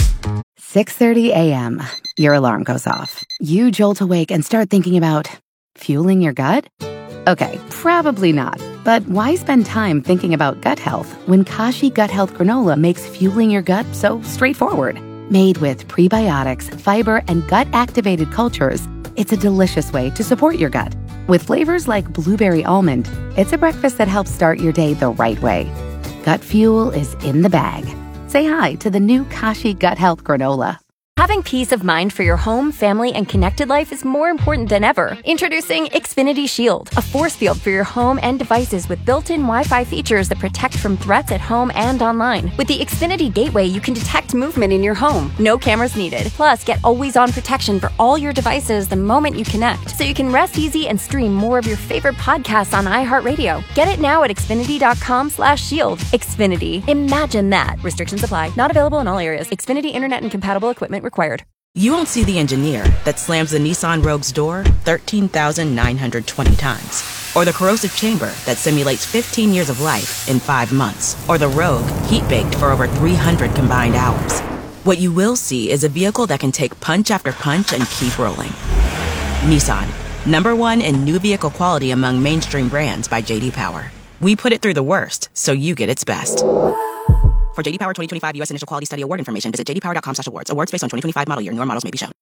Speaker 1: six thirty a.m. Your alarm goes off. You jolt awake and start thinking about fueling your gut? Okay, probably not. But why spend time thinking about gut health when Kashi Gut Health Granola makes fueling your gut so straightforward? Made with prebiotics, fiber, and gut-activated cultures, it's a delicious way to support your gut. With flavors like blueberry almond, it's a breakfast that helps start your day the right way. Gut fuel is in the bag. Say hi to the new Kashi Gut Health Granola.
Speaker 2: Having peace of mind for your home, family, and connected life is more important than ever. Introducing Xfinity Shield, a force field for your home and devices with built-in Wi-Fi features that protect from threats at home and online. With the Xfinity Gateway, you can detect movement in your home. No cameras needed. Plus, get always-on protection for all your devices the moment you connect, so you can rest easy and stream more of your favorite podcasts on iHeartRadio. Get it now at Xfinity.com slash shield. Xfinity. Imagine that. Restrictions apply. Not available in all areas. Xfinity Internet and compatible equipment required.
Speaker 24: You won't see the engineer that slams the Nissan Rogue's door thirteen thousand nine hundred twenty times. Or the corrosive chamber that simulates fifteen years of life in five months. Or the Rogue heat-baked for over three hundred combined hours. What you will see is a vehicle that can take punch after punch and keep rolling. Nissan, number one in new vehicle quality among mainstream brands by J D Power. We put it through the worst, so you get its best. For J D Power twenty twenty-five U S Initial Quality Study Award information, visit j d power dot com slash awards. Awards based on twenty twenty-five model year. Newer models may be shown.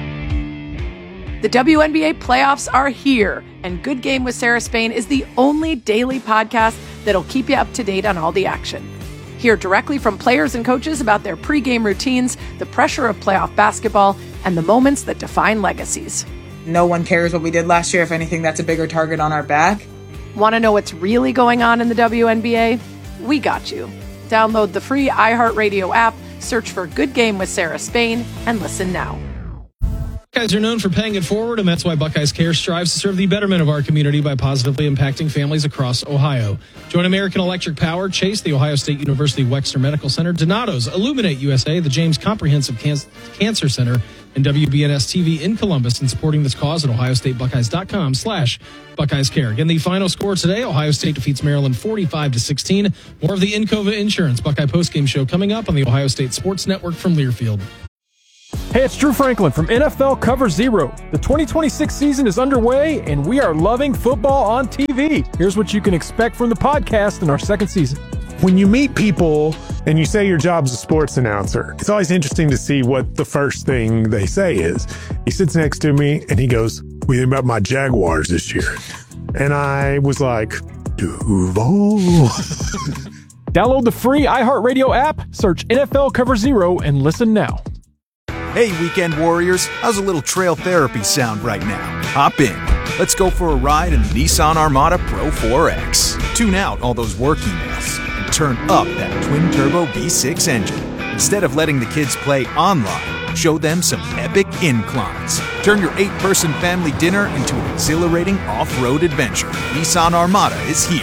Speaker 5: The W N B A playoffs are here, and Good Game with Sarah Spain is the only daily podcast that'll keep you up to date on all the action. Hear directly from players and coaches about their pregame routines, the pressure of playoff basketball, and the moments that define legacies.
Speaker 7: No one cares what we did last year. If anything, that's a bigger target on our back.
Speaker 5: Want to know what's really going on in the W N B A? We got you. Download the free iHeartRadio app, search for Good Game with Sarah Spain, and listen now.
Speaker 3: Buckeyes are known for paying it forward, and that's why Buckeyes Care strives to serve the betterment of our community by positively impacting families across Ohio. Join American Electric Power, Chase, the Ohio State University Wexner Medical Center, Donato's, Illuminate U S A, the James Comprehensive Can- Cancer Center, and W B N S T V in Columbus in supporting this cause at ohiostatebuckeyes.com slash Buckeyes Care. Again, the final score today, Ohio State defeats Maryland forty-five to sixteen. More of the Encova Insurance Buckeye postgame show coming up on the Ohio State Sports Network from Learfield.
Speaker 9: Hey, it's Drew Franklin from N F L Cover Zero. The twenty twenty-six season is underway, and we are loving football on T V. Here's what you can expect from the podcast in our second season.
Speaker 8: When you meet people and you say your job's a sports announcer, it's always interesting to see what the first thing they say is. He sits next to me and he goes, "What do you think about my Jaguars this year?" And I was like, Duval.
Speaker 9: Download the free iHeartRadio app, search N F L Cover Zero, and listen now.
Speaker 29: Hey, weekend warriors, how's a little trail therapy sound right now? Hop in. Let's go for a ride in the Nissan Armada Pro four X. Tune out all those work emails and turn up that twin-turbo V six engine. Instead of letting the kids play online, show them some epic inclines. Turn your eight-person family dinner into an exhilarating off-road adventure. Nissan Armada is here.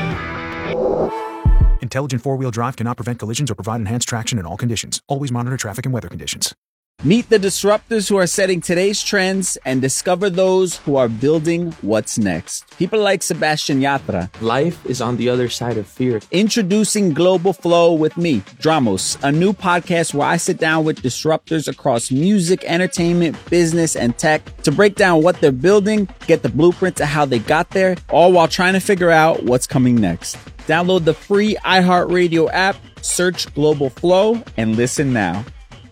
Speaker 29: Intelligent four-wheel drive cannot prevent collisions or provide enhanced traction in all conditions. Always monitor traffic and weather conditions.
Speaker 10: Meet the disruptors who are setting today's trends and discover those who are building what's next. People like Sebastian Yatra.
Speaker 12: Life is on the other side of fear.
Speaker 10: Introducing Global Flow with me, Dramos, a new podcast where I sit down with disruptors across music, entertainment, business, and tech to break down what they're building, get the blueprint to how they got there, all while trying to figure out what's coming next. Download the free iHeartRadio app, search Global Flow, and listen now.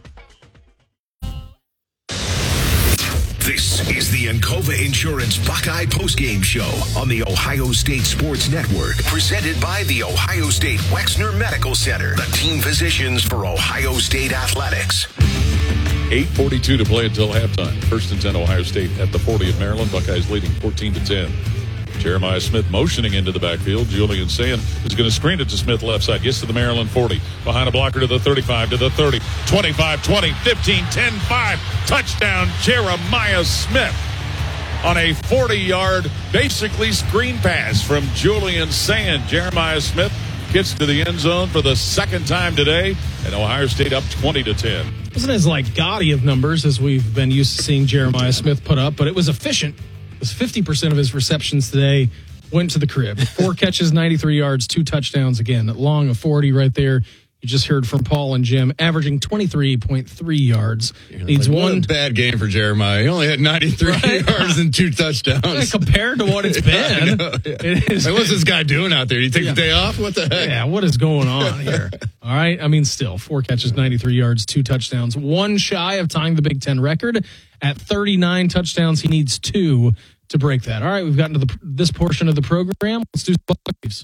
Speaker 11: This is the Encova Insurance Buckeye Postgame Show on the Ohio State Sports Network, presented by the Ohio State Wexner Medical Center, the team physicians for Ohio State Athletics.
Speaker 20: eight forty-two to play until halftime. First and ten, Ohio State at the forty at Maryland. Buckeyes leading fourteen to ten. Jeremiah Smith motioning into the backfield. Julian Sand is going to screen it to Smith left side. Gets to the Maryland forty. Behind a blocker to the thirty-five, to the thirty. twenty-five, twenty, fifteen, ten, five. Touchdown, Jeremiah Smith. On a forty-yard, basically screen pass from Julian Sand. Jeremiah Smith gets to the end zone for the second time today. And Ohio State up twenty to ten.
Speaker 3: It wasn't as like gaudy of numbers as we've been used to seeing Jeremiah Smith put up, but it was efficient. It was fifty percent of his receptions today went to the crib. Four catches, ninety-three yards, two touchdowns. Again, long of forty right there. You just heard from Paul and Jim, averaging twenty-three point three yards.
Speaker 13: You're
Speaker 3: Needs
Speaker 13: like,
Speaker 3: one.
Speaker 13: What a bad game for Jeremiah. He only had ninety-three right? yards and two touchdowns.
Speaker 3: Yeah, compared to what it's been.
Speaker 13: know, yeah.
Speaker 3: It is.
Speaker 13: Like, what's this guy doing out there? Did he take
Speaker 3: yeah.
Speaker 13: the day off? What the heck?
Speaker 3: Yeah, what is going on here? All right. I mean, still, four catches, ninety-three yards, two touchdowns. One shy of tying the Big Ten record. At thirty-nine touchdowns, he needs two to break that. All right, we've gotten to the, this portion of the program. Let's do Buckeyes.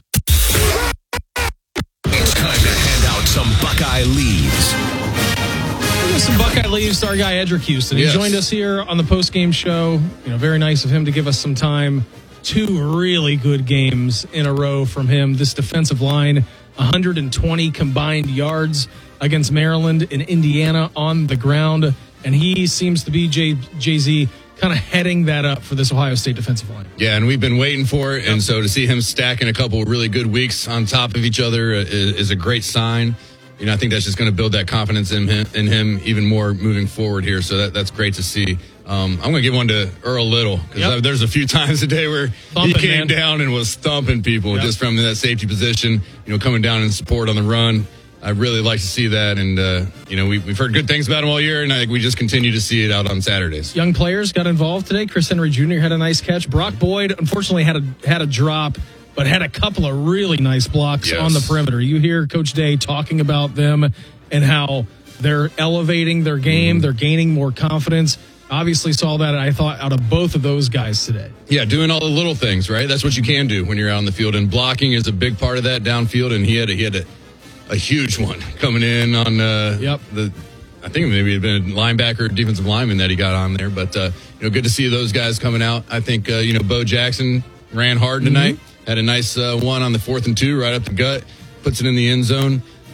Speaker 11: It's time to hand out some Buckeye leaves.
Speaker 3: We'll some Buckeye leaves to our guy Edric Houston. He
Speaker 11: yes.
Speaker 3: joined us here on the post-game show. You know, very nice of him to give us some time. Two really good games in a row from him. This defensive line, one hundred twenty combined yards against Maryland and Indiana on the ground. And he seems to be, Jay, Jay-Z, kind of heading that up for this Ohio State defensive line.
Speaker 13: Yeah, and we've been waiting for it. And so to see him stacking a couple of really good weeks on top of each other is, is a great sign. You know, I think that's just going to build that confidence in him, in him even more moving forward here. So that, that's great to see. Um, I'm going to give one to Earl Little because yep. there's a few times today where thumping, he came man. down and was thumping people yep. just from that safety position, you know, coming down in support on the run. I really like to see that, and, uh, you know, we, we've heard good things about him all year, and I think we just continue to see it out on Saturdays.
Speaker 3: Young players got involved today. Chris Henry Junior had a nice catch. Brock Boyd, unfortunately, had a had a drop, but had a couple of really nice blocks yes. on the perimeter. You hear Coach Day talking about them and how they're elevating their game. Mm-hmm. They're gaining more confidence. Obviously saw that, I thought, out of both of those guys today.
Speaker 13: Yeah, doing all the little things, right? That's what you can do when you're out on the field, and blocking is a big part of that downfield, and he had a, he had a, a huge one coming in on uh,
Speaker 3: yep.
Speaker 13: the, I think maybe it had been a linebacker, defensive lineman that he got on there. But, uh, you know, good to see those guys coming out. I think, uh, you know, Bo Jackson ran hard tonight. Mm-hmm. Had a nice uh, one on the fourth and two right up the gut. Puts it in the end zone. one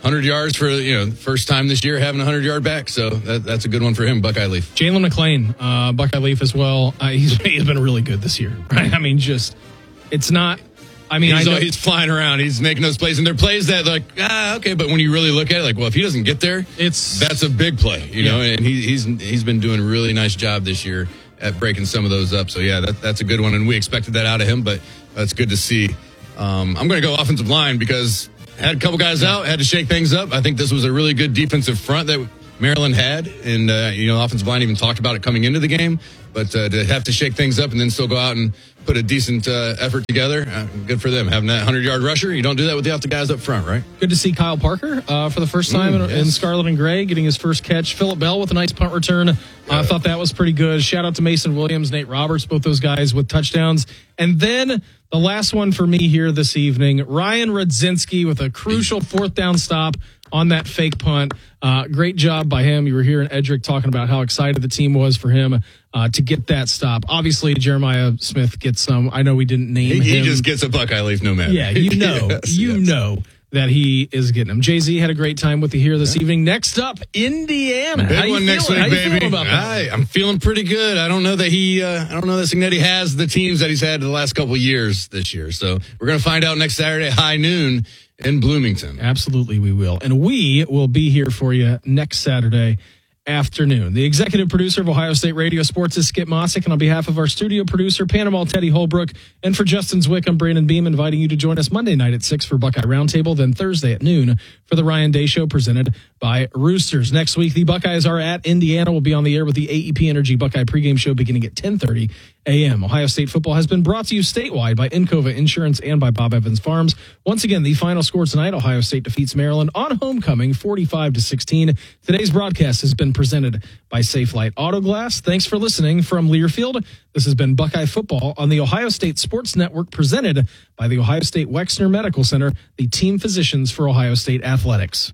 Speaker 13: hundred yards for, you know, first time this year having a hundred-yard back. So that, that's a good one for him, Buckeye Leaf.
Speaker 3: Jalen McClain, uh, Buckeye Leaf as well. Uh, he's, he's been really good this year, right? I mean, just, it's not, I mean,
Speaker 13: he's,
Speaker 3: I know,
Speaker 13: he's flying around. He's making those plays, and they're plays that, like, ah, okay, but when you really look at it, like, well, if he doesn't get there,
Speaker 3: it's
Speaker 13: that's a big play, you
Speaker 3: yeah.
Speaker 13: know, and he, he's he's been doing a really nice job this year at breaking some of those up. So, yeah, that, that's a good one, and we expected that out of him, but that's good to see. Um, I'm going to go offensive line because had a couple guys out, had to shake things up. I think this was a really good defensive front that Maryland had, and, uh, you know, offensive line even talked about it coming into the game, but uh, to have to shake things up and then still go out and put a decent uh, effort together, uh, good for them. Having that hundred-yard rusher, you don't do that without the guys up front, right?
Speaker 3: Good to see Kyle Parker uh, for the first time mm, in, yes. in Scarlet and Gray, getting his first catch. Phillip Bell with a nice punt return. I uh, thought that was pretty good. Shout out to Mason Williams, Nate Roberts, both those guys with touchdowns. And then the last one for me here this evening, Ryan Rudzinski with a crucial fourth down stop on that fake punt. Uh, great job by him. You were hearing Edric talking about how excited the team was for him uh, to get that stop. Obviously, Jeremiah Smith gets some. I know we didn't name
Speaker 13: he,
Speaker 3: him.
Speaker 13: He just gets a Buckeye Leaf no matter.
Speaker 3: Yeah, you know, yes, you yes. know that he is getting him. Jay-Z had a great time with you here this yeah. evening. Next up, Indiana.
Speaker 13: Big
Speaker 3: How
Speaker 13: one
Speaker 3: you
Speaker 13: next
Speaker 3: feeling?
Speaker 13: week,
Speaker 3: How you
Speaker 13: baby.
Speaker 3: feeling about that?
Speaker 13: I, I'm feeling pretty good. I don't know that he. Uh, I don't know that Cignetti has the teams that he's had the last couple of years this year. So we're going to find out next Saturday, high noon in Bloomington.
Speaker 3: Absolutely, we will. And we will be here for you next Saturday afternoon. The executive producer of Ohio State Radio Sports is Skip Mossick, and on behalf of our studio producer, Panama Teddy Holbrook, and for Justin Zwick, I'm Brandon Beam, inviting you to join us Monday night at six for Buckeye Roundtable, then Thursday at noon for the Ryan Day Show presented by Roosters. Next week, the Buckeyes are at Indiana. We'll be on the air with the A E P Energy Buckeye pregame show beginning at ten thirty a.m. Ohio State football has been brought to you statewide by Encova Insurance and by Bob Evans Farms. Once again, the final score tonight, Ohio State defeats Maryland on homecoming forty-five to sixteen. Today's broadcast has been presented by Safelite Auto Glass. Thanks for listening from Learfield. This has been Buckeye Football on the Ohio State Sports Network, presented by the Ohio State Wexner Medical Center, the team physicians for Ohio State athletics.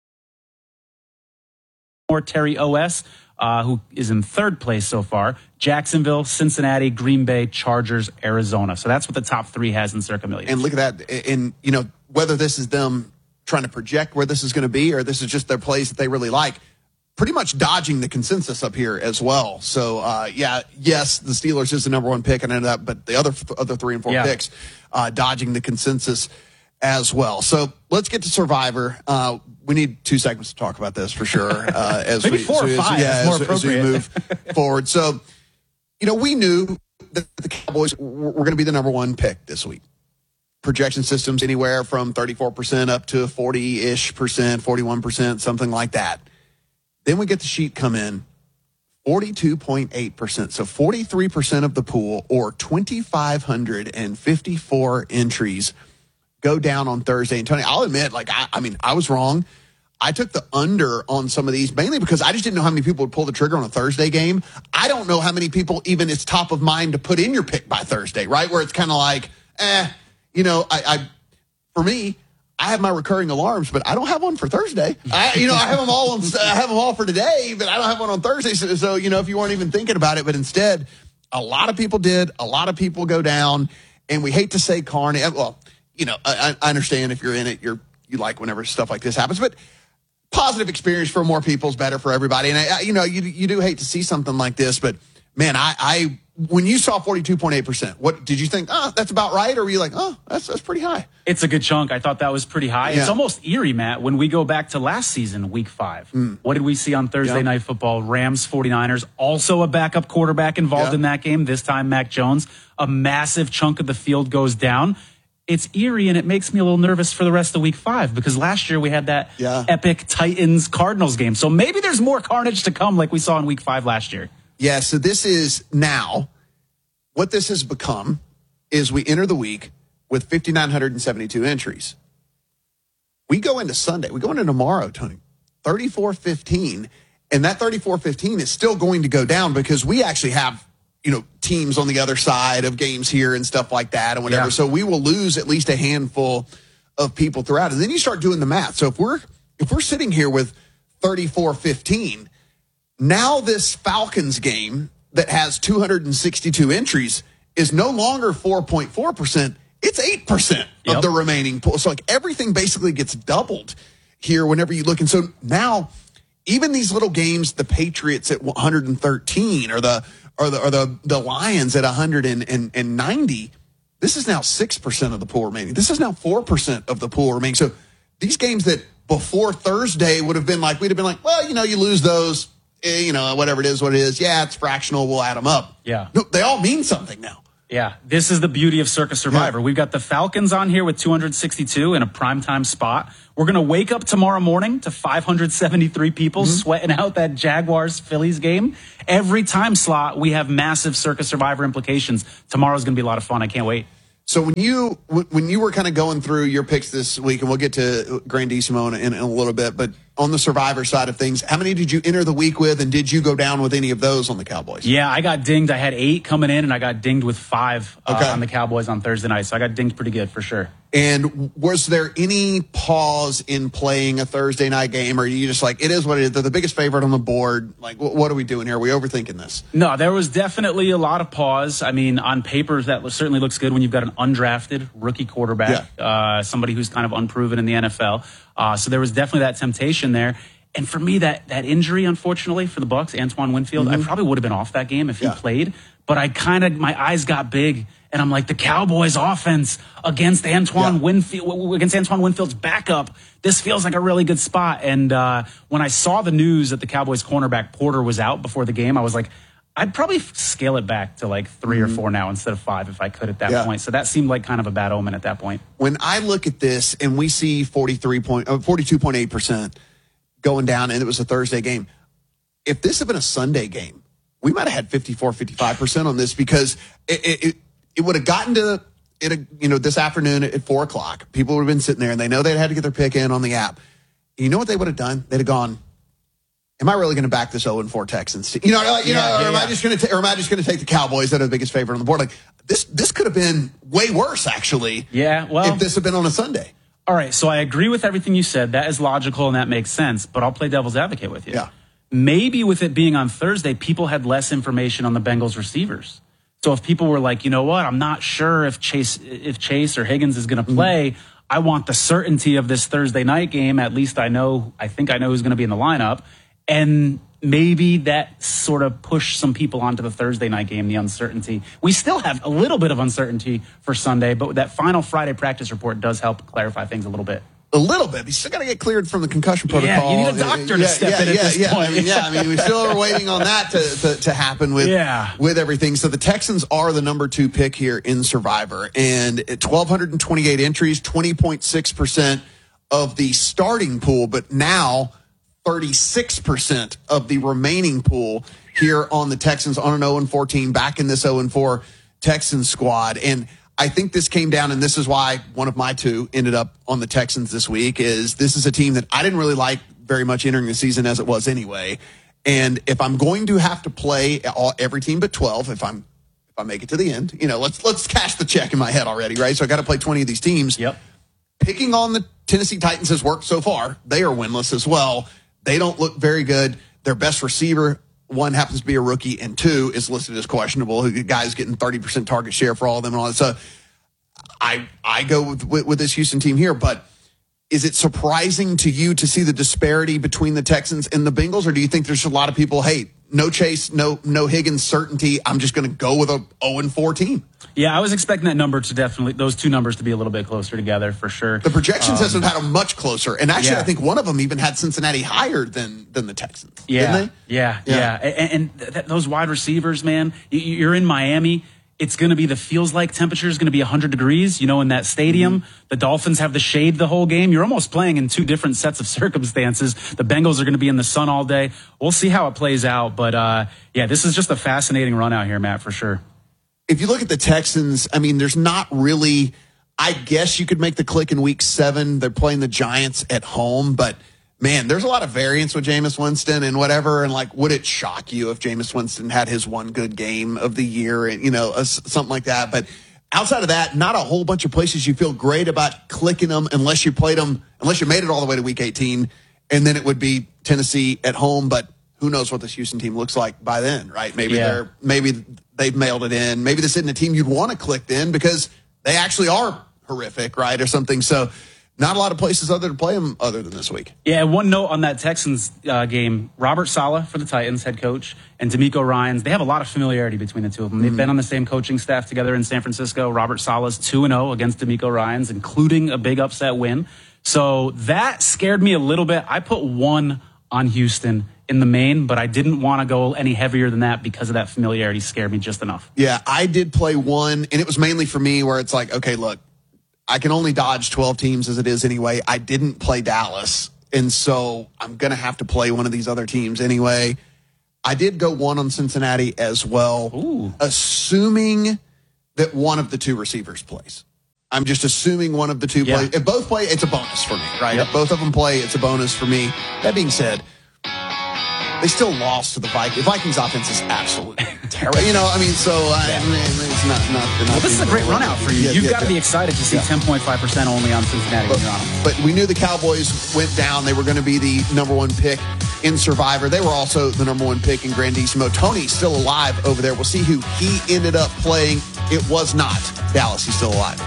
Speaker 6: Or Terry O S, uh, who is in third place so far. Jacksonville, Cincinnati, Green Bay, Chargers, Arizona. So that's what the top three has in Circa Millions.
Speaker 14: And look at that. And, you know, whether this is them trying to project where this is going to be or this is just their plays that they really like, pretty much dodging the consensus up here as well. So, uh, yeah, yes, the Steelers is the number one pick, and I know that, but the other other three and four yeah. picks, uh, dodging the consensus as well. So let's get to Survivor. Uh, we need two segments to talk about this for sure. Uh, as
Speaker 6: Maybe
Speaker 14: we,
Speaker 6: four or
Speaker 14: as,
Speaker 6: five.
Speaker 14: Yeah,
Speaker 6: more
Speaker 14: as, as we move forward. So, you know, we knew that the Cowboys were going to be the number one pick this week. Projection systems anywhere from thirty-four percent up to forty-ish percent, forty-one percent, something like that. Then we get the sheet come in, forty-two point eight percent. So forty-three percent of the pool, or two thousand five hundred fifty-four entries, go down on Thursday. And Tony, I'll admit, like, I, I mean, I was wrong. I took the under on some of these, mainly because I just didn't know how many people would pull the trigger on a Thursday game. I don't know how many people even it's top of mind to put in your pick by Thursday, right? Where it's kind of like, eh, you know, I, I, for me, I have my recurring alarms, but I don't have one for Thursday. I, you know, I have them all on, I have them all for today, but I don't have one on Thursday. So, so, you know, if you weren't even thinking about it, but instead, a lot of people did. A lot of people go down, and we hate to say carny. Well, you know, I, I understand if you're in it, you're you like whenever stuff like this happens, but positive experience for more people is better for everybody. And I, you know, you you do hate to see something like this, but man, I, I when you saw forty-two point eight percent, what did you think? Oh, that's about right, or were you like, oh, that's that's pretty high?
Speaker 6: It's a good chunk. I thought that was pretty high. Yeah. It's almost eerie, Matt, when we go back to last season, week five. Mm. What did we see on Thursday yep. Night Football? Rams, forty-niners, also a backup quarterback involved yep. in that game, this time Mac Jones. A massive chunk of the field goes down. It's eerie, and it makes me a little nervous for the rest of week five, because last year we had that yeah. epic Titans-Cardinals game. So maybe there's more carnage to come like we saw in week five last year.
Speaker 14: Yeah, so this is now, what this has become is we enter the week with five thousand nine hundred seventy-two entries. We go into Sunday, we go into tomorrow, Tony, thirty-four fifteen, and that thirty-four fifteen is still going to go down because we actually have, you know, teams on the other side of games here and stuff like that and whatever. Yeah. So we will lose at least a handful of people throughout. And then you start doing the math. So if we're if we're sitting here with thirty-four fifteen, now this Falcons game that has two hundred sixty-two entries is no longer four point four percent. It's eight percent yep. of the remaining pool. So like everything basically gets doubled here whenever you look. And so now, even these little games, the Patriots at one hundred thirteen or the or the or the, the Lions at one hundred ninety, this is now six percent of the pool remaining. This is now four percent of the pool remaining. So these games that before Thursday would have been like, we'd have been like, well, you know, you lose those, eh, you know, whatever it is, what it is. Yeah, it's fractional. We'll add them up.
Speaker 6: Yeah.
Speaker 14: No, they all mean something now.
Speaker 6: Yeah, this is the beauty of Circa Survivor. Yeah. We've got the Falcons on here with two hundred sixty-two in a primetime spot. We're going to wake up tomorrow morning to five hundred seventy-three people mm-hmm. sweating out that Jaguars-Phillies game. Every time slot, we have massive Circa Survivor implications. Tomorrow's going to be a lot of fun. I can't wait.
Speaker 14: So when you when you were kind of going through your picks this week, and we'll get to Grandissimo in, in a little bit, but on the Survivor side of things, how many did you enter the week with, and did you go down with any of those on the Cowboys?
Speaker 6: Yeah, I got dinged. I had eight coming in, and I got dinged with five uh, okay. on the Cowboys on Thursday night. So I got dinged pretty good for sure.
Speaker 14: And was there any pause in playing a Thursday night game, or are you just like, it is what it is? They're the biggest favorite on the board. Like, what are we doing here? Are we overthinking this?
Speaker 6: No, there was definitely a lot of pause. I mean, on paper, that certainly looks good when you've got an undrafted rookie quarterback, yeah. uh, somebody who's kind of unproven in the N F L. Uh, so there was definitely that temptation there. And for me, that that injury, unfortunately, for the Bucs, Antoine Winfield, mm-hmm. I probably would have been off that game if yeah. he played. But I kind of, my eyes got big, and I'm like, the Cowboys offense against Antoine yeah. Winfield, against Antoine Winfield's backup, this feels like a really good spot. And uh, when I saw the news that the Cowboys cornerback Porter was out before the game, I was like, I'd probably scale it back to like three mm-hmm. or four now instead of five if I could at that yeah. point. So that seemed like kind of a bad omen at that point.
Speaker 14: When I look at this and we see forty-three point, uh, forty-two point eight percent going down, and it was a Thursday game, if this had been a Sunday game, we might have had fifty-four, fifty-five percent on this, because it it, it would have gotten to it, you know, this afternoon at four o'clock. People would have been sitting there, and they know they had to get their pick in on the app. You know what they would have done? They'd have gone, am I really going to back this oh and four Texans? You know, like, you yeah, know, yeah, or am yeah. I just going to, or am I just going to take the Cowboys that are the biggest favorite on the board? Like this, this could have been way worse, actually.
Speaker 6: Yeah, well,
Speaker 14: if this had been on a Sunday.
Speaker 6: All right, so I agree with everything you said. That is logical and that makes sense. But I'll play devil's advocate with you.
Speaker 14: Yeah.
Speaker 6: Maybe with it being on Thursday, people had less information on the Bengals receivers. So if people were like, you know what, I'm not sure if Chase, if Chase or Higgins is going to play. Mm-hmm. I want the certainty of this Thursday night game. At least I know, I think I know who's going to be in the lineup. And maybe that sort of pushed some people onto the Thursday night game, the uncertainty. We still have a little bit of uncertainty for Sunday, but that final Friday practice report does help clarify things a little bit.
Speaker 14: A little bit. You still got to get cleared from the concussion protocol.
Speaker 6: Yeah, you need a doctor
Speaker 14: yeah,
Speaker 6: to step
Speaker 14: yeah,
Speaker 6: in at
Speaker 14: yeah,
Speaker 6: this
Speaker 14: yeah.
Speaker 6: point.
Speaker 14: I mean, yeah, I mean, we still are waiting on that to, to, to happen with,
Speaker 6: yeah.
Speaker 14: with everything. So the Texans are the number two pick here in Survivor. And at one thousand two hundred twenty-eight entries, twenty point six percent of the starting pool, but now thirty-six percent of the remaining pool here on the Texans on an oh and fourteen, back in this oh and four Texans squad. And I think this came down, and this is why one of my two ended up on the Texans this week, is this is a team that I didn't really like very much entering the season as it was anyway. And if I'm going to have to play all, every team but twelve, if I'm if I make it to the end, you know, let's let's cash the check in my head already, right? So I got to play twenty of these teams.
Speaker 6: Yep.
Speaker 14: Picking on the Tennessee Titans has worked so far. They are winless as well. They don't look very good. Their best receiver, one, happens to be a rookie, and two, is listed as questionable. The guy's getting thirty percent target share for all of them and all that. So I I go with, with, with this Houston team here, but is it surprising to you to see the disparity between the Texans and the Bengals, or do you think there's a lot of people, hey, no Chase, no no Higgins certainty, I'm just going to go with a oh and four team?
Speaker 6: Yeah, I was expecting that number to definitely, those two numbers to be a little bit closer together for sure.
Speaker 14: The projections um, have had them much closer. And actually,
Speaker 6: yeah.
Speaker 14: I think one of them even had Cincinnati higher than than the Texans.
Speaker 6: Yeah,
Speaker 14: didn't they?
Speaker 6: Yeah, yeah. yeah. And, and th- those wide receivers, man, you're in Miami. It's going to be, the feels like temperature is going to be one hundred degrees, you know, in that stadium. Mm-hmm. The Dolphins have the shade the whole game. You're almost playing in two different sets of circumstances. The Bengals are going to be in the sun all day. We'll see how it plays out. But, uh, yeah, this is just a fascinating run out here, Matt, for sure.
Speaker 14: If you look at the Texans, I mean, there's not really, I guess you could make the click in week seven. They're playing the Giants at home, but man, there's a lot of variance with Jameis Winston and whatever. And like, would it shock you if Jameis Winston had his one good game of the year and, you know, uh, something like that? But outside of that, not a whole bunch of places you feel great about clicking them unless you played them, unless you made it all the way to week eighteen. And then it would be Tennessee at home. But who knows what this Houston team looks like by then, right? Maybe yeah. they're, maybe they've mailed it in. Maybe this isn't a team you'd want to click in because they actually are horrific, right? Or something. So not a lot of places other to play them other than this week.
Speaker 6: Yeah, one note on that Texans uh, game, Robert Saleh for the Titans, head coach, and D'Amico Ryans, they have a lot of familiarity between the two of them. They've mm-hmm. been on the same coaching staff together in San Francisco. Robert Saleh's two and oh against D'Amico Ryans, including a big upset win. So that scared me a little bit. I put one on Houston in the main, but I didn't want to go any heavier than that because of that familiarity scared me just enough.
Speaker 14: Yeah, I did play one, and it was mainly for me where it's like, okay, look, I can only dodge twelve teams as it is anyway. I didn't play Dallas, and so I'm going to have to play one of these other teams anyway. I did go one on Cincinnati as well,
Speaker 6: Ooh.
Speaker 14: assuming that one of the two receivers plays. I'm just assuming one of the two
Speaker 6: yeah.
Speaker 14: plays. If both play, it's a bonus for me, right?
Speaker 6: Yep.
Speaker 14: If both of them play, it's a bonus for me. That being said, they still lost to the Vikings. Vikings offense is absolutely terrible. You know, I mean, so I,
Speaker 6: yeah.
Speaker 14: I mean, it's not, not, not
Speaker 6: well, this is a great run out for you.
Speaker 14: Yeah,
Speaker 6: You've
Speaker 14: yeah,
Speaker 6: got to
Speaker 14: yeah.
Speaker 6: be excited to see yeah. ten point five percent only on Cincinnati
Speaker 14: but,
Speaker 6: when you're on them.
Speaker 14: But we knew the Cowboys went down. They were going to be the number one pick in Survivor. They were also the number one pick in Grandissimo. Tony's still alive over there. We'll see who he ended up playing. It was not Dallas. He's still alive.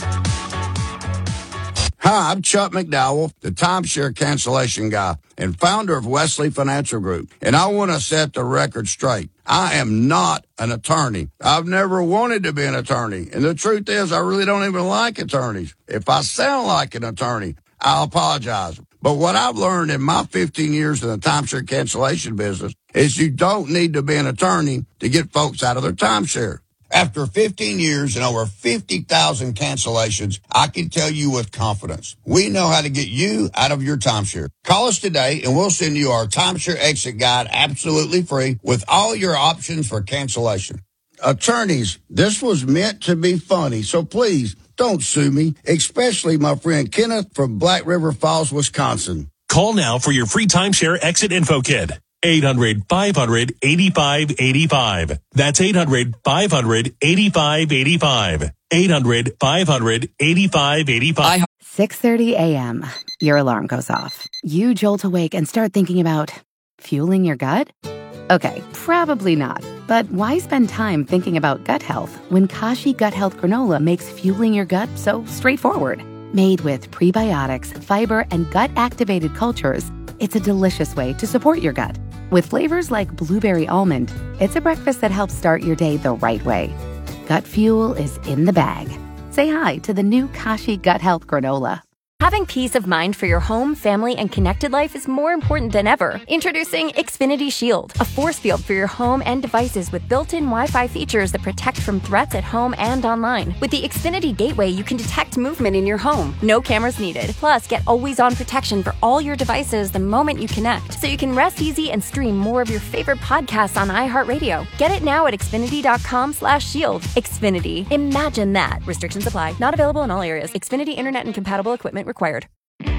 Speaker 15: Hi, I'm Chuck McDowell, the timeshare cancellation guy and founder of Wesley Financial Group. And I want to set the record straight. I am not an attorney. I've never wanted to be an attorney. And the truth is, I really don't even like attorneys. If I sound like an attorney, I'll apologize. But what I've learned in my fifteen years in the timeshare cancellation business is you don't need to be an attorney to get folks out of their timeshare. After fifteen years and over fifty thousand cancellations, I can tell you with confidence, we know how to get you out of your timeshare. Call us today and we'll send you our timeshare exit guide absolutely free with all your options for cancellation. Attorneys, this was meant to be funny, so please don't sue me, especially my friend Kenneth from Black River Falls, Wisconsin.
Speaker 16: Call now for your free timeshare exit info kit. eight hundred, five hundred, eighty-five eighty-five. That's eight hundred, five hundred, eighty-five eighty-five. eight hundred, five hundred, eighty-five eighty-five.
Speaker 1: six thirty a.m. Your alarm goes off. You jolt awake and start thinking about fueling your gut? Okay, probably not. But why spend time thinking about gut health when Kashi Gut Health Granola makes fueling your gut so straightforward? Made with prebiotics, fiber, and gut-activated cultures, it's a delicious way to support your gut. With flavors like blueberry almond, it's a breakfast that helps start your day the right way. Gut fuel is in the bag. Say hi to the new Kashi Gut Health Granola.
Speaker 2: Having peace of mind for your home, family, and connected life is more important than ever. Introducing Xfinity Shield, a force field for your home and devices with built-in Wi-Fi features that protect from threats at home and online. With the Xfinity Gateway, you can detect movement in your home. No cameras needed. Plus, get always-on protection for all your devices the moment you connect, so you can rest easy and stream more of your favorite podcasts on iHeartRadio. Get it now at Xfinity.com slash shield. Xfinity. Imagine that. Restrictions apply. Not available in all areas. Xfinity Internet and compatible equipment required.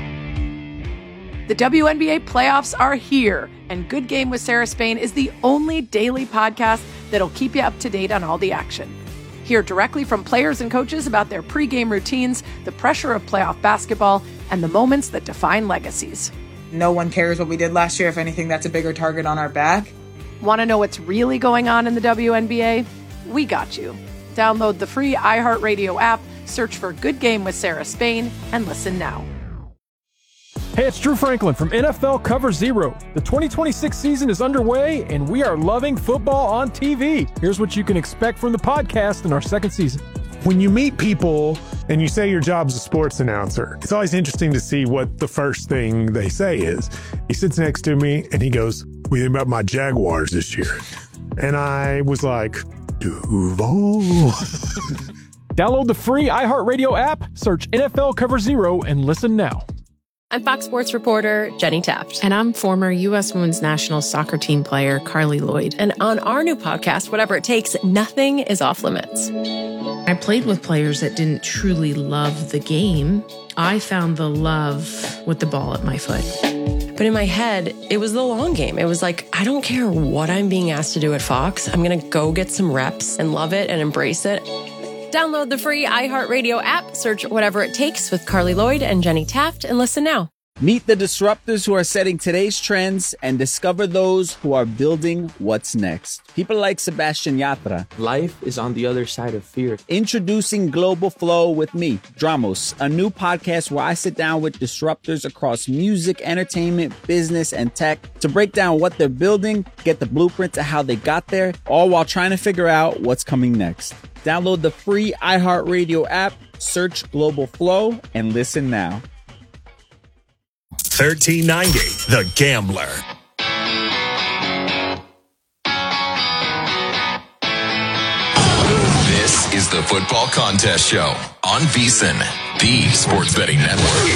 Speaker 5: The W N B A playoffs are here, and Good Game with Sarah Spain is the only daily podcast that'll keep you up to date on all the action. Hear directly from players and coaches about their pregame routines, the pressure of playoff basketball, and the moments that define legacies.
Speaker 7: No one cares what we did last year. If anything, that's a bigger target on our back.
Speaker 5: Want to know what's really going on in the W N B A? We got you. Download the free iHeartRadio app, search for Good Game with Sarah Spain, and listen now.
Speaker 9: Hey, it's Drew Franklin from N F L Cover Zero. The twenty twenty-six season is underway, and we are loving football on T V. Here's what you can expect from the podcast in our second season.
Speaker 8: When you meet people and you say your job's a sports announcer, it's always interesting to see what the first thing they say is. He sits next to me and he goes, "What do you think about my Jaguars this year?" And I was like, Duval.
Speaker 9: Download the free iHeartRadio app, search N F L Cover Zero, and listen now.
Speaker 17: I'm Fox Sports reporter Jenny Taft.
Speaker 18: And I'm former U S Women's National Soccer Team player Carly Lloyd.
Speaker 17: And on our new podcast, Whatever It Takes, nothing is off limits.
Speaker 18: I played with players that didn't truly love the game. I found the love with the ball at my foot.
Speaker 17: But in my head, it was the long game. It was like, I don't care what I'm being asked to do at Fox. I'm going to go get some reps and love it and embrace it. Download the free iHeartRadio app, search Whatever It Takes with Carly Lloyd and Jenny Taft, and listen now.
Speaker 10: Meet the disruptors who are setting today's trends and discover those who are building what's next. People like Sebastian Yatra.
Speaker 12: Life is on the other side of fear.
Speaker 10: Introducing Global Flow with me, Dramos, a new podcast where I sit down with disruptors across music, entertainment, business, and tech to break down what they're building, get the blueprint to how they got there, all while trying to figure out what's coming next. Download the free iHeartRadio app, search Global Flow, and listen now.
Speaker 16: thirteen ninety, The Gambler.
Speaker 11: This is the Football Contest Show on VSiN, the Sports Betting Network.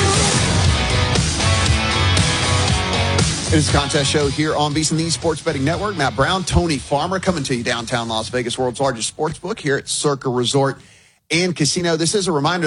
Speaker 14: It is the contest show here on VSiN, the Sports Betting Network. Matt Brown, Tony Farmer coming to you downtown Las Vegas, world's largest sports book here at Circa Resort and Casino. This is a reminder